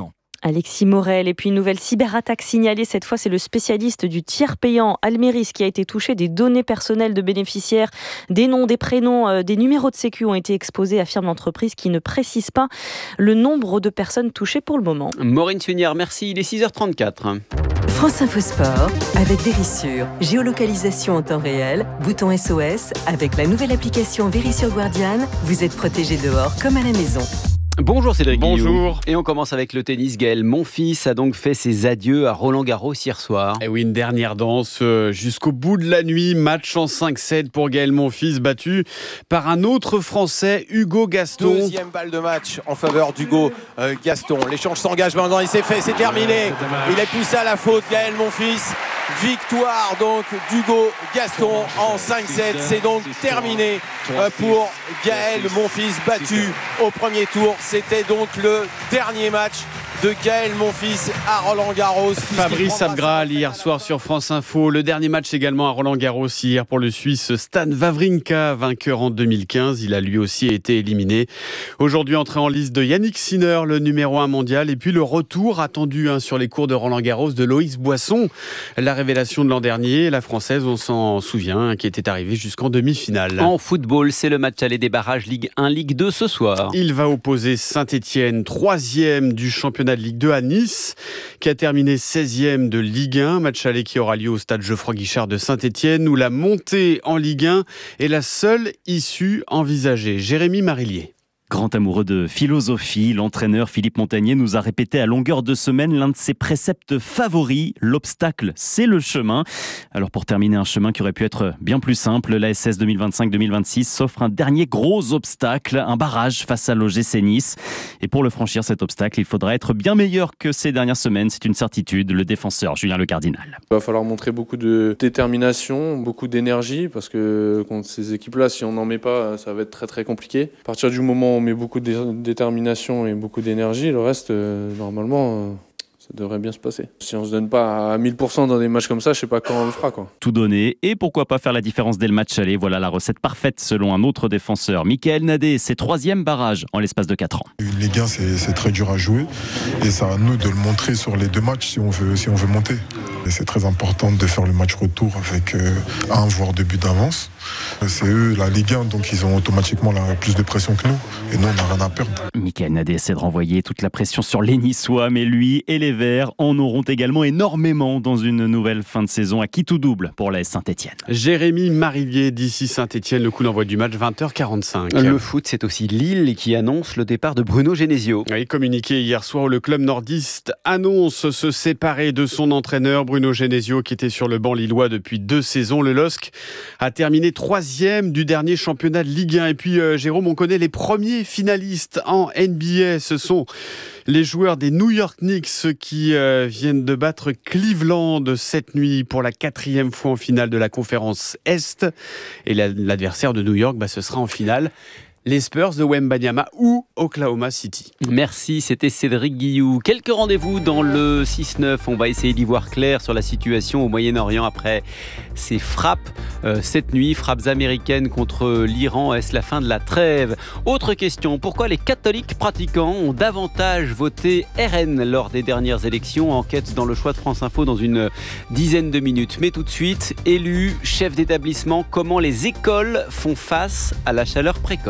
Alexis Morel. Et puis une nouvelle cyberattaque signalée. Cette fois, c'est le spécialiste du tiers payant Almeris qui a été touché. Des données personnelles de bénéficiaires, des noms, des prénoms, des numéros de sécu ont été exposés, affirme l'entreprise qui ne précise pas le nombre de personnes touchées pour le moment. Maureen Sunière, merci. Il est 6h34. France Info Sport avec Vérissure. Géolocalisation en temps réel, bouton SOS. Avec la nouvelle application Vérissure Guardian, vous êtes protégé dehors comme à la maison. Bonjour Cédric Bonjour. Guillaume. Et on commence avec le tennis. Gaël Monfils a donc fait ses adieux à Roland-Garros hier soir. Et oui, une dernière danse jusqu'au bout de la nuit. Match en 5-7 pour Gaël Monfils, battu par un autre Français, Hugo Gaston. Deuxième balle de match en faveur d'Hugo Gaston. L'échange s'engage maintenant, il s'est fait, c'est terminé. Il est poussé à la faute, Gaël Monfils. Victoire donc d'Hugo Gaston en 5-7. C'est donc terminé pour Gaël Monfils, battu au premier tour. C'était donc le dernier match de Gaël Monfils à Roland-Garros. Fabrice Abgral hier soir sur France Info. Le dernier match également à Roland-Garros hier pour le Suisse Stan Wawrinka, vainqueur en 2015. Il a lui aussi été éliminé. Aujourd'hui, entrée en liste de Yannick Sinner, le numéro 1 mondial. Et puis le retour attendu sur les cours de Roland-Garros de Loïs Boisson. La révélation de l'an dernier, la Française, on s'en souvient, qui était arrivée jusqu'en demi-finale. En football, c'est le match aller des barrages Ligue 1, Ligue 2 ce soir. Il va opposer Saint-Étienne, 3e du championnat de Ligue 2 à Nice, qui a terminé 16e de Ligue 1. Match aller qui aura lieu au stade Geoffroy-Guichard de Saint-Étienne, où la montée en Ligue 1 est la seule issue envisagée. Jérémy Marillier. Grand amoureux de philosophie, l'entraîneur Philippe Montagnier nous a répété à longueur de semaine l'un de ses préceptes favoris, l'obstacle, c'est le chemin. Alors pour terminer un chemin qui aurait pu être bien plus simple, la SS 2025-2026 s'offre un dernier gros obstacle, un barrage face à l'OGC Nice. Et pour le franchir cet obstacle, il faudra être bien meilleur que ces dernières semaines, c'est une certitude, le défenseur Julien Le Cardinal. Il va falloir montrer beaucoup de détermination, beaucoup d'énergie, parce que contre ces équipes-là, si on n'en met pas, ça va être très très compliqué. À partir du moment où on met beaucoup de détermination et beaucoup d'énergie, le reste, normalement, ça devrait bien se passer. Si on ne se donne pas à 1000% dans des matchs comme ça, je ne sais pas quand on le fera, quoi. Tout donner, et pourquoi pas faire la différence dès le match aller. Voilà la recette parfaite selon un autre défenseur. Mickaël Nadé, ses 3e barrages en l'espace de 4 ans. Une Ligue 1, c'est très dur à jouer, et c'est à nous de le montrer sur les 2 matchs si on veut monter. Et c'est très important de faire le match retour avec 1 voire 2 buts d'avance. C'est eux, la Ligue 1, donc ils ont automatiquement plus de pression que nous. Et nous, on n'a rien à perdre. Mickaël Nadé essaie de renvoyer toute la pression sur les Niçois, mais lui et les Verts en auront également énormément dans une nouvelle fin de saison à qui tout double pour la Saint-Étienne. Jérémy Marillier d'ici Saint-Étienne, le coup d'envoi du match 20h45. Le foot, c'est aussi Lille qui annonce le départ de Bruno Genesio. Oui, communiqué hier soir où le club nordiste annonce se séparer de son entraîneur Bruno Genesio qui était sur le banc lillois depuis 2 saisons. Le LOSC a terminé 3e du dernier championnat de Ligue 1. Et puis Jérôme, on connaît les premiers finalistes en NBA. Ce sont les joueurs des New York Knicks qui viennent de battre Cleveland cette nuit pour la 4e fois en finale de la conférence Est. Et l'adversaire de New York, ce sera en finale les Spurs de Wembanyama ou Oklahoma City. Merci, c'était Cédric Guillou. Quelques rendez-vous dans le 6-9. On va essayer d'y voir clair sur la situation au Moyen-Orient après ces frappes cette nuit, frappes américaines contre l'Iran. Est-ce la fin de la trêve ? Autre question, pourquoi les catholiques pratiquants ont davantage voté RN lors des dernières élections ? Enquête dans le choix de France Info dans une dizaine de minutes. Mais tout de suite, élus, chefs d'établissement, comment les écoles font face à la chaleur précoce ?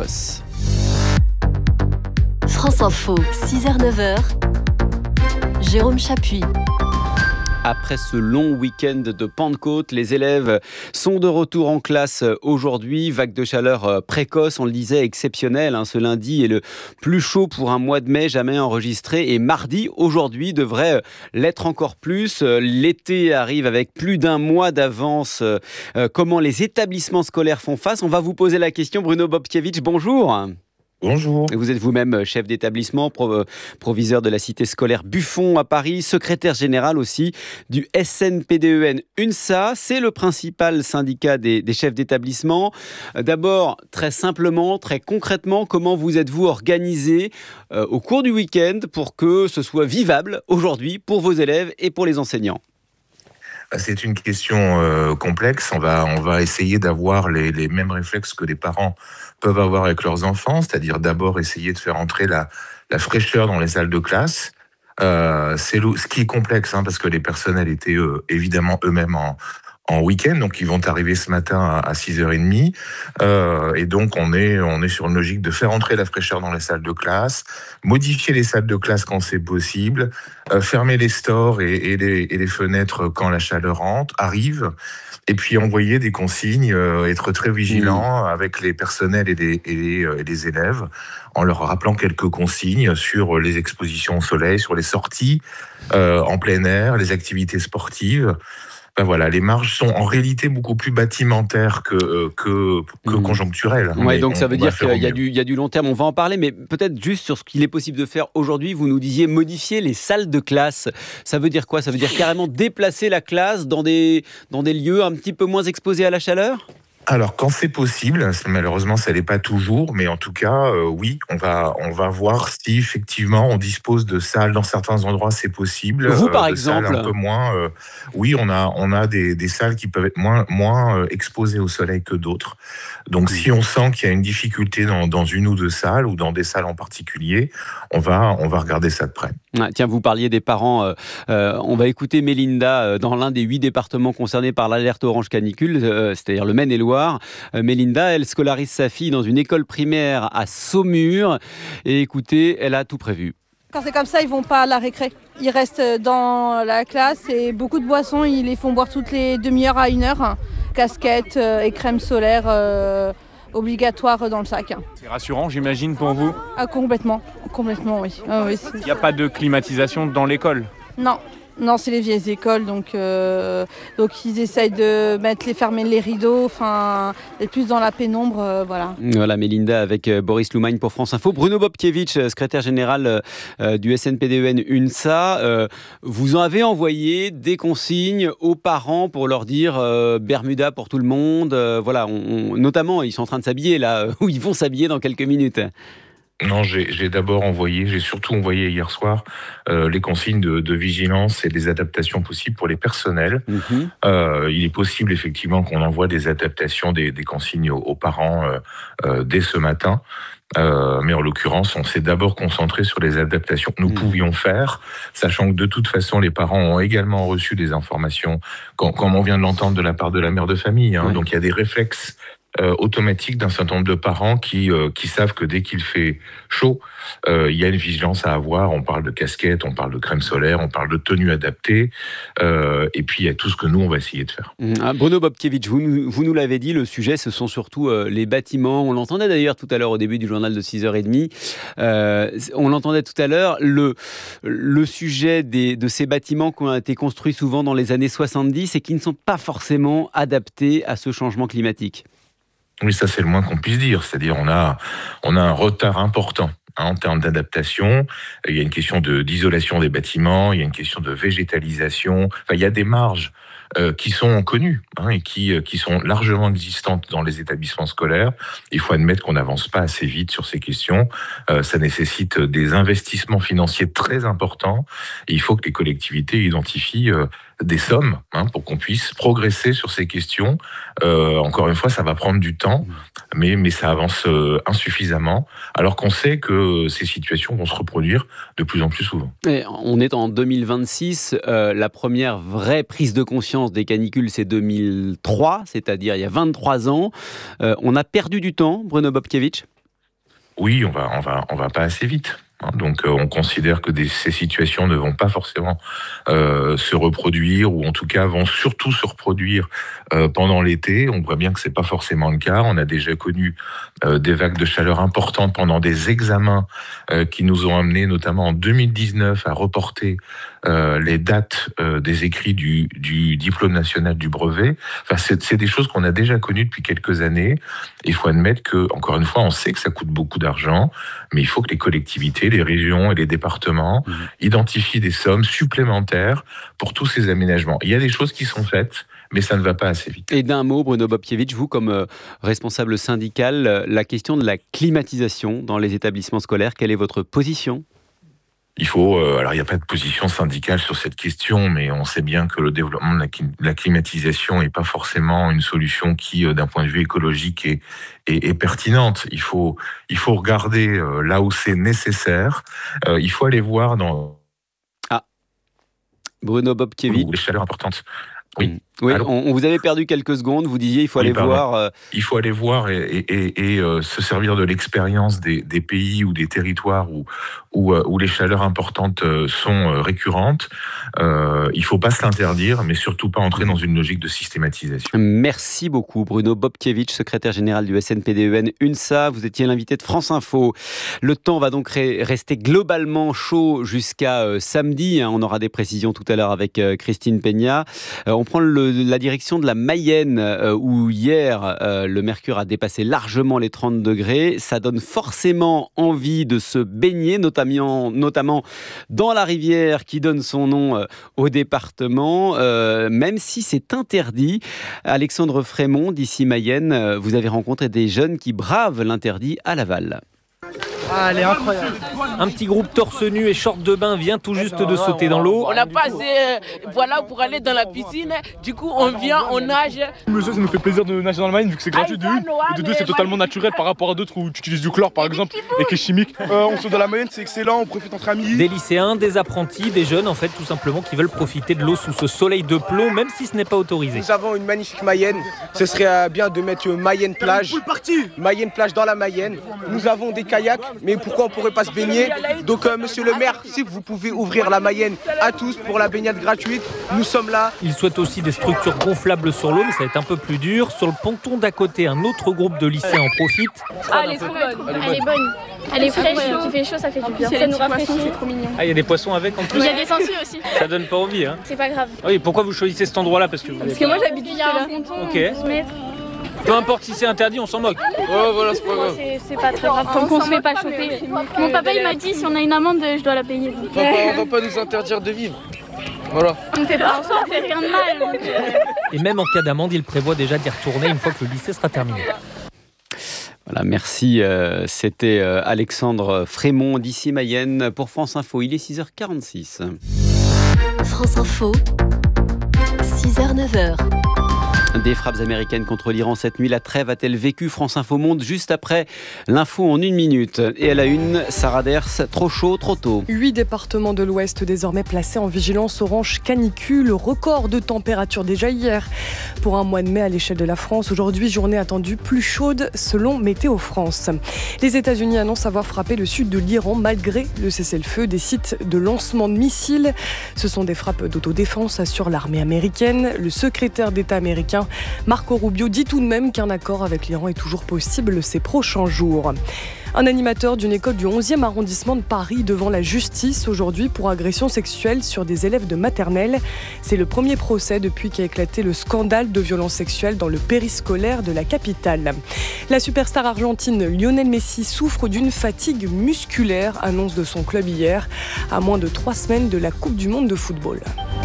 France Info, 6h-9h, Jérôme Chapuis. Après ce long week-end de Pentecôte, les élèves sont de retour en classe aujourd'hui. Vague de chaleur précoce, on le disait, exceptionnelle. Ce lundi est le plus chaud pour un mois de mai jamais enregistré. Et mardi, aujourd'hui, devrait l'être encore plus. L'été arrive avec plus d'1 mois d'avance. Comment les établissements scolaires font face ? On va vous poser la question. Bruno Bobkiewicz, bonjour. Bonjour. Vous êtes vous-même chef d'établissement, proviseur de la cité scolaire Buffon à Paris, secrétaire général aussi du SNPDEN UNSA. C'est le principal syndicat des chefs d'établissement. D'abord, très simplement, très concrètement, comment vous êtes-vous organisé au cours du week-end pour que ce soit vivable aujourd'hui pour vos élèves et pour les enseignants ? C'est une question complexe. On va essayer d'avoir les mêmes réflexes que les parents peuvent avoir avec leurs enfants, c'est-à-dire d'abord essayer de faire entrer la fraîcheur dans les salles de classe, Ce qui est complexe, parce que les personnels étaient évidemment eux-mêmes en week-end, donc ils vont arriver ce matin à 6h30, et donc on est sur une logique de faire entrer la fraîcheur dans les salles de classe, modifier les salles de classe quand c'est possible, fermer les stores et les fenêtres quand la chaleur arrive, et puis envoyer des consignes, être très vigilant avec les personnels et les élèves, en leur rappelant quelques consignes sur les expositions au soleil, sur les sorties en plein air, les activités sportives. Voilà, les marges sont en réalité beaucoup plus bâtimentaires que conjoncturelles. Ouais, donc ça veut dire qu'il y a du long terme. On va en parler, mais peut-être juste sur ce qu'il est possible de faire aujourd'hui. Vous nous disiez modifier les salles de classe. Ça veut dire quoi ? Ça veut dire carrément déplacer la classe dans des lieux un petit peu moins exposés à la chaleur ? Alors, quand c'est possible, malheureusement, ça l'est pas toujours, mais en tout cas, oui, on va voir si effectivement on dispose de salles dans certains endroits, c'est possible. Vous, par exemple, salles un peu moins. Oui, on a des salles qui peuvent être moins exposées au soleil que d'autres. Donc, si on sent qu'il y a une difficulté dans une ou deux salles ou dans des salles en particulier, on va regarder ça de près. Ah, tiens, vous parliez des parents. On va écouter Mélinda dans l'un des 8 départements concernés par l'alerte orange canicule, c'est-à-dire le Maine-et-Loire. Mélinda, elle scolarise sa fille dans une école primaire à Saumur. Et écoutez, elle a tout prévu. Quand c'est comme ça, ils vont pas à la récré. Ils restent dans la classe et beaucoup de boissons, ils les font boire toutes les demi-heures à 1 heure. Casquette et crème solaire obligatoire dans le sac. C'est rassurant, j'imagine, pour vous ? Ah, complètement, oui. Ah, oui. Il n'y a pas de climatisation dans l'école ? Non, c'est les vieilles écoles, donc ils essayent de fermer les rideaux, d'être plus dans la pénombre, voilà. Voilà, Mélinda avec Boris Loumagne pour France Info. Bruno Bobkiewicz, secrétaire général du SNPDEN UNSA, vous en avez envoyé des consignes aux parents pour leur dire Bermuda pour tout le monde. Voilà, notamment, ils sont en train de s'habiller là, où ils vont s'habiller dans quelques minutes. Non, j'ai surtout envoyé hier soir les consignes de vigilance et des adaptations possibles pour les personnels. Il est possible effectivement qu'on envoie des adaptations, des consignes aux parents dès ce matin. Mais en l'occurrence, on s'est d'abord concentré sur les adaptations que nous pouvions faire, sachant que de toute façon, les parents ont également reçu des informations, comme on vient de l'entendre de la part de la mère de famille. Ouais. Donc il y a des réflexes automatique d'un certain nombre de parents qui savent que dès qu'il fait chaud, il y a une vigilance à avoir. On parle de casquette, on parle de crème solaire, on parle de tenue adaptée, et puis il y a tout ce que nous, on va essayer de faire. Bruno Bobkiewicz, vous nous l'avez dit, le sujet, ce sont surtout les bâtiments. On l'entendait d'ailleurs tout à l'heure au début du journal de 6h30. On l'entendait tout à l'heure, le sujet de ces bâtiments qui ont été construits souvent dans les années 70 et qui ne sont pas forcément adaptés à ce changement climatique. Oui, ça c'est le moins qu'on puisse dire. C'est-à-dire on a un retard important en termes d'adaptation. Il y a une question d'isolation des bâtiments, il y a une question de végétalisation. Enfin, il y a des marges qui sont connues et qui sont largement existantes dans les établissements scolaires. Il faut admettre qu'on n'avance pas assez vite sur ces questions. Ça nécessite des investissements financiers très importants. Et il faut que les collectivités identifient des sommes pour qu'on puisse progresser sur ces questions. Encore une fois, ça va prendre du temps, mais ça avance insuffisamment, alors qu'on sait que ces situations vont se reproduire de plus en plus souvent. Et on est en 2026, la première vraie prise de conscience des canicules, c'est 2003, c'est-à-dire il y a 23 ans. On a perdu du temps, Bruno Bobkiewicz ? Oui, on va pas assez vite. Donc on considère que ces situations ne vont pas forcément se reproduire, ou en tout cas vont surtout se reproduire pendant l'été. On voit bien que c'est pas forcément le cas. On a déjà connu des vagues de chaleur importantes pendant des examens qui nous ont amenés notamment en 2019 à reporter les dates des écrits du diplôme national du brevet. Enfin, c'est des choses qu'on a déjà connues depuis quelques années. Il faut admettre que, encore une fois, on sait que ça coûte beaucoup d'argent, mais il faut que les collectivités, les régions et les départements identifient des sommes supplémentaires pour tous ces aménagements. Il y a des choses qui sont faites, mais ça ne va pas assez vite. Et d'un mot, Bruno Bobkiewicz, vous comme responsable syndical, la question de la climatisation dans les établissements scolaires, quelle est votre position ? Il faut, alors il n'y a pas de position syndicale sur cette question, mais on sait bien que le développement de la climatisation n'est pas forcément une solution qui, d'un point de vue écologique, est pertinente. Il faut regarder là où c'est nécessaire. Il faut aller voir Bruno Bobkiewicz. Ou les chaleurs importantes. Oui. Oui, on vous avait perdu quelques secondes. Vous disiez il faut aller voir. Il faut aller voir et se servir de l'expérience des pays ou des territoires où les chaleurs importantes sont récurrentes. Il faut pas se l'interdire, mais surtout pas entrer dans une logique de systématisation. Merci beaucoup Bruno Bobkiewicz, secrétaire général du SNPDEN UNSA. Vous étiez l'invité de France Info. Le temps va donc rester globalement chaud jusqu'à samedi. On aura des précisions tout à l'heure avec Christine Peña. On prend la direction de la Mayenne où hier le mercure a dépassé largement les 30 degrés. Ça donne forcément envie de se baigner, notamment dans la rivière qui donne son nom au département, même si c'est interdit. Alexandre Frémont d'ici Mayenne, vous avez rencontré des jeunes qui bravent l'interdit à Laval. Ah, elle est incroyable. Un petit groupe torse nu et short de bain vient tout juste de sauter dans l'eau. On n'a pas assez pour aller dans la piscine. Du coup, on vient, on nage. Monsieur, ça nous fait plaisir de nager dans la Mayenne vu que c'est gratuit de une. Et de deux, c'est totalement naturel par rapport à d'autres où tu utilises du chlore par exemple et qui est chimique. On saute dans la Mayenne, c'est excellent, on profite entre amis. Des lycéens, des apprentis, des jeunes en fait tout simplement qui veulent profiter de l'eau sous ce soleil de plomb même si ce n'est pas autorisé. Nous avons une magnifique Mayenne. Ce serait bien de mettre Mayenne plage. Mayenne plage dans la Mayenne. Nous avons des kayaks. Mais pourquoi on ne pourrait pas se baigner? Donc monsieur le maire, si vous pouvez ouvrir la Mayenne à tous pour la baignade gratuite, nous sommes là. Il souhaite aussi des structures gonflables sur l'eau, mais ça va être un peu plus dur. Sur le ponton d'à côté, un autre groupe de lycéens en profite. Ah, elle est trop bonne. Elle est bonne. Elle est fraîche, il fait chaud, ça fait du bien. Ça nous rafraîchit, c'est trop mignon. Ah, il y a des poissons avec en plus. Il y a des sangsues aussi. Ça donne pas envie, hein. C'est pas grave. Oui, pourquoi vous choisissez cet endroit-là? Parce que moi j'habite juste là. Ok. Peu importe si c'est interdit, on s'en moque. Oh voilà, c'est pas grave. C'est pas très grave, tant qu'on se fait pas choper. Mon papa il m'a dit si on a une amende, je dois la payer. On va pas nous interdire de vivre. Voilà. On fait pas en soi, on fait rien de mal. Et même en cas d'amende, il prévoit déjà d'y retourner une fois que le lycée sera terminé. Voilà, merci. C'était Alexandre Frémont d'ici Mayenne pour France Info. Il est 6h46. France Info, 6h-9h. Des frappes américaines contre l'Iran cette nuit. La trêve a-t-elle vécu? France Info monte juste après l'info en 1 minute. Et à la une, Sarah Ders, trop chaud, trop tôt. 8 départements de l'Ouest désormais placés en vigilance orange canicule. Record de température déjà hier pour un mois de mai à l'échelle de la France. Aujourd'hui, journée attendue plus chaude selon Météo France. Les États-Unis annoncent avoir frappé le sud de l'Iran malgré le cessez-le-feu. Des sites de lancement de missiles. Ce sont des frappes d'autodéfense, assure l'armée américaine. Le secrétaire d'État américain Marco Rubio dit tout de même qu'un accord avec l'Iran est toujours possible ces prochains jours. Un animateur d'une école du 11e arrondissement de Paris devant la justice aujourd'hui pour agression sexuelle sur des élèves de maternelle. C'est le premier procès depuis qu'a éclaté le scandale de violences sexuelles dans le périscolaire de la capitale. La superstar argentine Lionel Messi souffre d'une fatigue musculaire, annonce de son club hier, à moins de 3 semaines de la Coupe du Monde de football.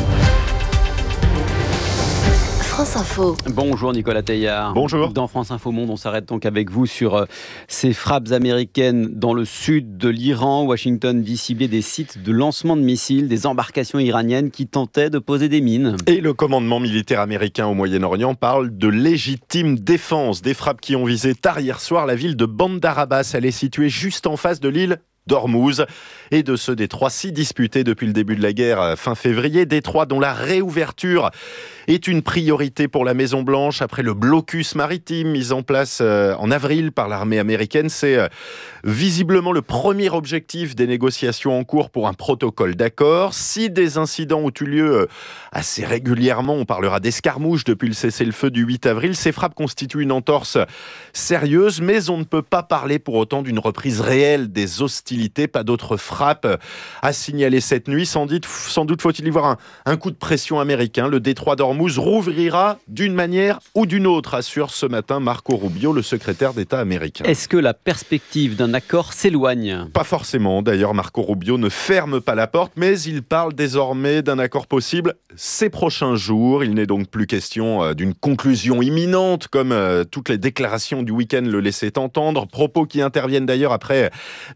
France Info. Bonjour Nicolas Teillard. Bonjour. Dans France Info Monde, on s'arrête donc avec vous sur ces frappes américaines dans le sud de l'Iran. Washington dit cibler des sites de lancement de missiles, des embarcations iraniennes qui tentaient de poser des mines. Et le commandement militaire américain au Moyen-Orient parle de légitime défense. Des frappes qui ont visé tard hier soir la ville de Bandar Abbas. Elle est située juste en face de l'île d'Ormuz et de ce détroit si disputé depuis le début de la guerre fin février, détroit dont la réouverture est une priorité pour la Maison-Blanche après le blocus maritime mis en place en avril par l'armée américaine. C'est visiblement le premier objectif des négociations en cours pour un protocole d'accord. Si des incidents ont eu lieu assez régulièrement, on parlera d'escarmouches depuis le cessez-le-feu du 8 avril, ces frappes constituent une entorse sérieuse, mais on ne peut pas parler pour autant d'une reprise réelle des hostilités. Pas d'autres frappes à signaler cette nuit. Sans doute faut-il y voir un coup de pression américain. Le détroit d'Ormuz rouvrira d'une manière ou d'une autre, assure ce matin Marco Rubio, le secrétaire d'État américain. Est-ce que la perspective d'un accord s'éloigne? Pas forcément. D'ailleurs, Marco Rubio ne ferme pas la porte, mais il parle désormais d'un accord possible ces prochains jours. Il n'est donc plus question d'une conclusion imminente, comme toutes les déclarations du week-end le laissaient entendre. Propos qui interviennent d'ailleurs après d'intenses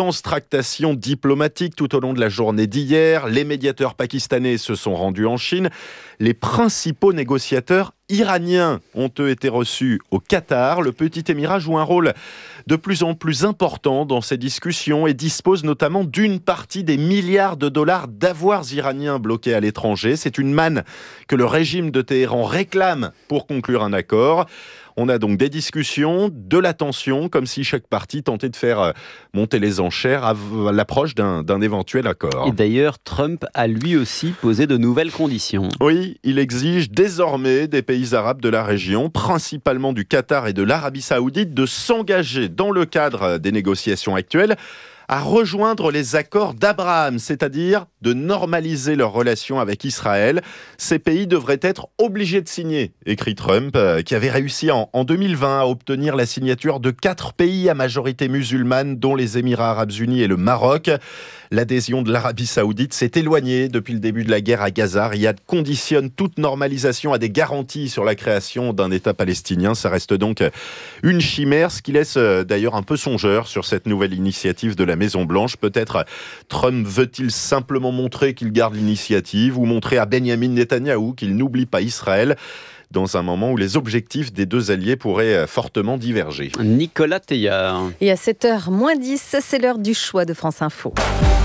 d'intenses tractations diplomatiques tout au long de la journée d'hier. Les médiateurs pakistanais se sont rendus en Chine. Les principaux négociateurs iraniens ont eux été reçus au Qatar. Le petit émirat joue un rôle de plus en plus important dans ces discussions et dispose notamment d'une partie des milliards de dollars d'avoirs iraniens bloqués à l'étranger. C'est une manne que le régime de Téhéran réclame pour conclure un accord. On a donc des discussions, de la tension, comme si chaque partie tentait de faire monter les enchères à l'approche d'un éventuel accord. Et d'ailleurs, Trump a lui aussi posé de nouvelles conditions. Oui, il exige désormais des pays arabes de la région, principalement du Qatar et de l'Arabie Saoudite, de s'engager dans le cadre des négociations actuelles à rejoindre les accords d'Abraham, c'est-à-dire de normaliser leurs relations avec Israël. Ces pays devraient être obligés de signer, écrit Trump, qui avait réussi en 2020 à obtenir la signature de 4 pays à majorité musulmane, dont les Émirats arabes unis et le Maroc. L'adhésion de l'Arabie saoudite s'est éloignée depuis le début de la guerre à Gaza. Riyad conditionne toute normalisation à des garanties sur la création d'un État palestinien. Ça reste donc une chimère, ce qui laisse d'ailleurs un peu songeur sur cette nouvelle initiative de la Maison-Blanche. Peut-être Trump veut-il simplement montrer qu'il garde l'initiative ou montrer à Benjamin Netanyahou qu'il n'oublie pas Israël dans un moment où les objectifs des deux alliés pourraient fortement diverger. Nicolas Teillard. Et à 7h-10, c'est l'heure du choix de France Info.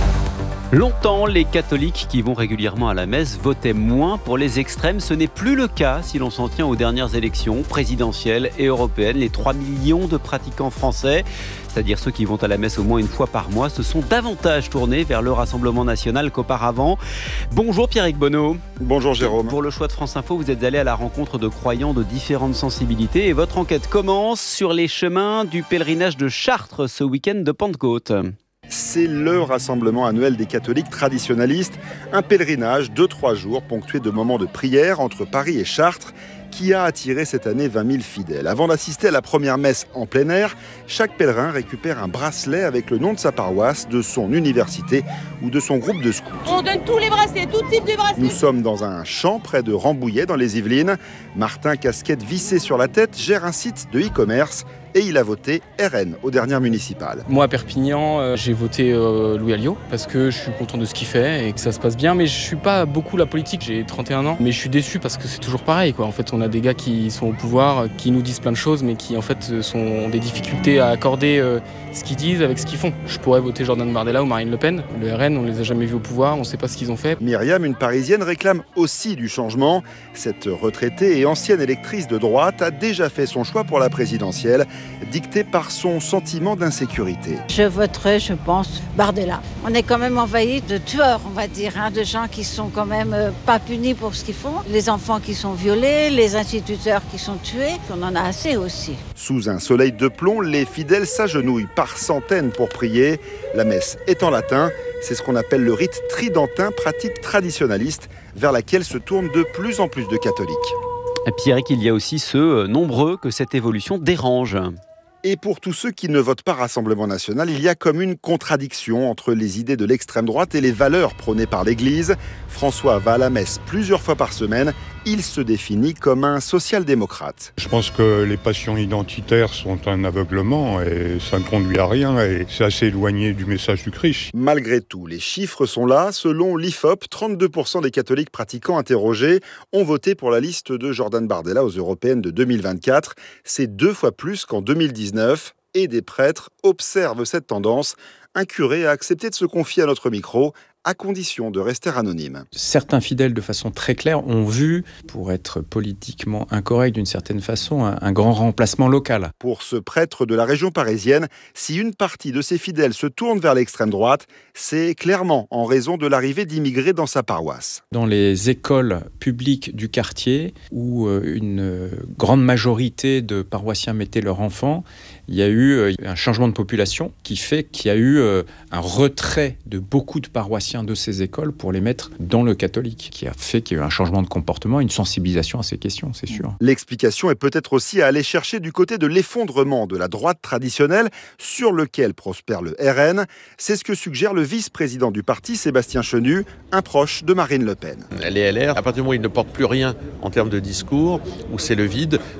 Longtemps, les catholiques qui vont régulièrement à la messe votaient moins pour les extrêmes. Ce n'est plus le cas si l'on s'en tient aux dernières élections présidentielles et européennes. Les 3 millions de pratiquants français, c'est-à-dire ceux qui vont à la messe au moins une fois par mois, se sont davantage tournés vers le Rassemblement national qu'auparavant. Bonjour Pierrick Bonneau. Bonjour Jérôme. Pour le choix de France Info, vous êtes allé à la rencontre de croyants de différentes sensibilités et votre enquête commence sur les chemins du pèlerinage de Chartres ce week-end de Pentecôte. C'est le rassemblement annuel des catholiques traditionnalistes, un pèlerinage de 3 jours ponctué de moments de prière entre Paris et Chartres qui a attiré cette année 20 000 fidèles. Avant d'assister à la première messe en plein air, chaque pèlerin récupère un bracelet avec le nom de sa paroisse, de son université ou de son groupe de scouts. On donne tous les bracelets, tout type de bracelets. Nous sommes dans un champ près de Rambouillet dans les Yvelines. Martin, casquette vissée sur la tête, gère un site de e-commerce et il a voté RN aux dernières municipales. Moi à Perpignan, j'ai voté Louis Alliot parce que je suis content de ce qu'il fait et que ça se passe bien, mais je suis pas beaucoup la politique, j'ai 31 ans, mais je suis déçu parce que c'est toujours pareil quoi. En fait, on a des gars qui sont au pouvoir, qui nous disent plein de choses, mais qui en fait ont des difficultés à accorder ce qu'ils disent avec ce qu'ils font. Je pourrais voter Jordan Bardella ou Marine Le Pen. Le RN, on les a jamais vus au pouvoir, on sait pas ce qu'ils ont fait. Myriam, une Parisienne, réclame aussi du changement. Cette retraitée et ancienne électrice de droite a déjà fait son choix pour la présidentielle, dictée par son sentiment d'insécurité. Je voterai, je pense, Bardella. On est quand même envahi de tueurs, on va dire, de gens qui sont quand même pas punis pour ce qu'ils font. Les enfants qui sont violés, les instituteurs qui sont tués, on en a assez aussi. Sous un soleil de plomb, les fidèles s'agenouillent par centaines pour prier. La messe est en latin. C'est ce qu'on appelle le rite tridentin, pratique traditionnaliste, vers laquelle se tournent de plus en plus de catholiques. Pierrick, il y a aussi ceux nombreux que cette évolution dérange. Et pour tous ceux qui ne votent pas Rassemblement national, il y a comme une contradiction entre les idées de l'extrême droite et les valeurs prônées par l'Église. François va à la messe plusieurs fois par semaine. Il se définit comme un social-démocrate. Je pense que les passions identitaires sont un aveuglement et ça ne conduit à rien et c'est assez éloigné du message du Christ. Malgré tout, les chiffres sont là. Selon l'IFOP, 32% des catholiques pratiquants interrogés ont voté pour la liste de Jordan Bardella aux européennes de 2024. C'est 2 fois plus qu'en 2019 et des prêtres observent cette tendance. Un curé a accepté de se confier à notre micro, à condition de rester anonyme. Certains fidèles, de façon très claire, ont vu, pour être politiquement incorrect d'une certaine façon, un grand remplacement local. Pour ce prêtre de la région parisienne, si une partie de ses fidèles se tourne vers l'extrême droite, c'est clairement en raison de l'arrivée d'immigrés dans sa paroisse. Dans les écoles publiques du quartier, où une grande majorité de paroissiens mettaient leurs enfants, il y a eu un changement de population qui fait qu'il y a eu un retrait de beaucoup de paroissiens de ces écoles pour les mettre dans le catholique, qui a fait qu'il y a eu un changement de comportement, une sensibilisation à ces questions, c'est sûr. L'explication est peut-être aussi à aller chercher du côté de l'effondrement de la droite traditionnelle sur lequel prospère le RN. C'est ce que suggère le vice-président du parti, Sébastien Chenu, un proche de Marine Le Pen. Les LR, à partir du moment où ils ne portent plus rien en termes de discours, où c'est le vide,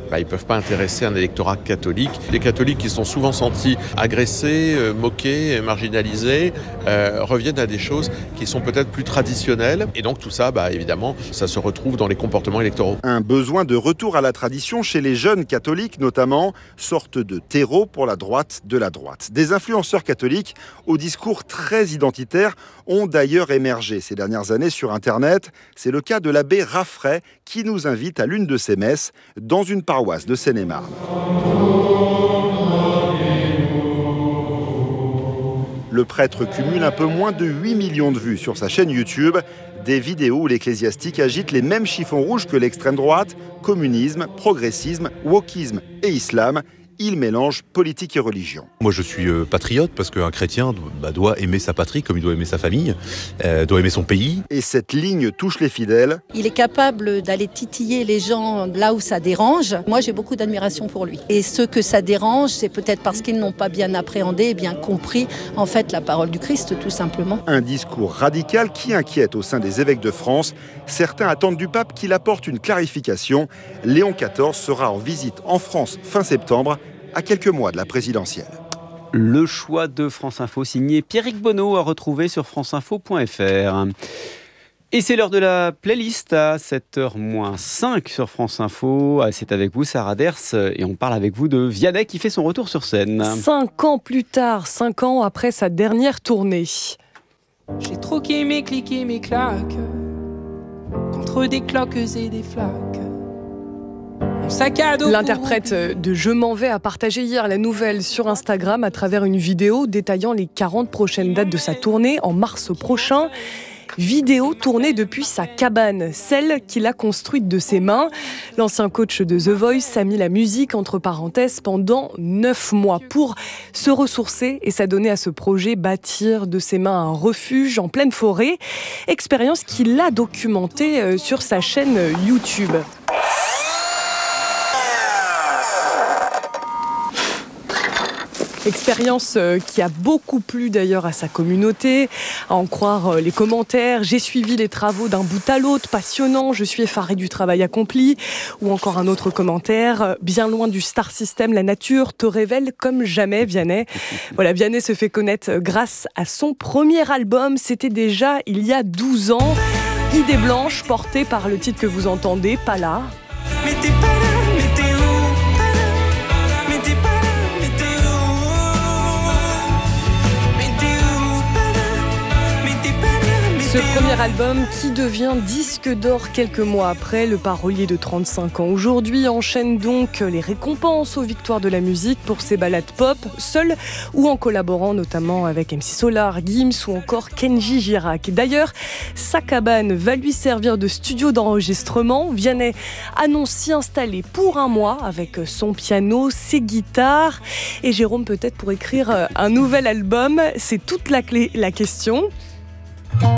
ils ne peuvent pas intéresser un électorat catholique. Les catholiques qui sont souvent sentis agressés, moqués, marginalisés, reviennent à des choses qui sont peut-être plus traditionnelles. Et donc tout ça, évidemment, ça se retrouve dans les comportements électoraux. Un besoin de retour à la tradition chez les jeunes catholiques notamment, sorte de terreau pour la droite de la droite. Des influenceurs catholiques au discours très identitaire ont d'ailleurs émergé ces dernières années sur Internet. C'est le cas de l'abbé Raffray qui nous invite à l'une de ses messes dans une paroisse de Seine-et-Marne. Le prêtre cumule un peu moins de 8 millions de vues sur sa chaîne YouTube. Des vidéos où l'ecclésiastique agite les mêmes chiffons rouges que l'extrême droite, communisme, progressisme, wokisme et islam. Il mélange politique et religion. Moi je suis patriote parce qu'un chrétien doit aimer sa patrie comme il doit aimer sa famille, doit aimer son pays. Et cette ligne touche les fidèles. Il est capable d'aller titiller les gens là où ça dérange. Moi j'ai beaucoup d'admiration pour lui. Et ceux que ça dérange, c'est peut-être parce qu'ils n'ont pas bien appréhendé et bien compris en fait la parole du Christ tout simplement. Un discours radical qui inquiète au sein des évêques de France. Certains attendent du pape qu'il apporte une clarification. Léon XIV sera en visite en France fin septembre, à quelques mois de la présidentielle. Le choix de France Info, signé Pierrick Bonneau, à retrouver sur franceinfo.fr. Et c'est l'heure de la playlist à 7h-5 sur France Info. C'est avec vous, Sarah Ders, et on parle avec vous de Vianney qui fait son retour sur scène. 5 ans plus tard, 5 ans après sa dernière tournée. J'ai troqué mes clics et mes claques contre des cloques et des flaques. L'interprète de Je m'en vais a partagé hier la nouvelle sur Instagram à travers une vidéo détaillant les 40 prochaines dates de sa tournée en mars prochain. Vidéo tournée depuis sa cabane, celle qu'il a construite de ses mains. L'ancien coach de The Voice a mis la musique entre parenthèses pendant 9 mois pour se ressourcer et s'adonner à ce projet, bâtir de ses mains un refuge en pleine forêt. Expérience qu'il a documentée sur sa chaîne YouTube. Expérience qui a beaucoup plu d'ailleurs à sa communauté, à en croire les commentaires. J'ai suivi les travaux d'un bout à l'autre, passionnant, je suis effaré du travail accompli. Ou encore un autre commentaire, bien loin du star system, la nature te révèle comme jamais Vianney. Voilà, Vianney se fait connaître grâce à son premier album, c'était déjà il y a 12 ans. Idée blanche, portée par le titre que vous entendez, Pas là. Mais t'es pas là, mais t'es où? Mais t'es pas là. Ce premier album qui devient disque d'or quelques mois après, le parolier de 35 ans aujourd'hui enchaîne donc les récompenses aux victoires de la musique pour ses ballades pop, seul ou en collaborant notamment avec MC Solar, Gims ou encore Kenji Girac. D'ailleurs, sa cabane va lui servir de studio d'enregistrement. Vianney annonce s'y installer pour un mois avec son piano, ses guitares et Jérôme peut-être pour écrire un nouvel album. C'est toute la question.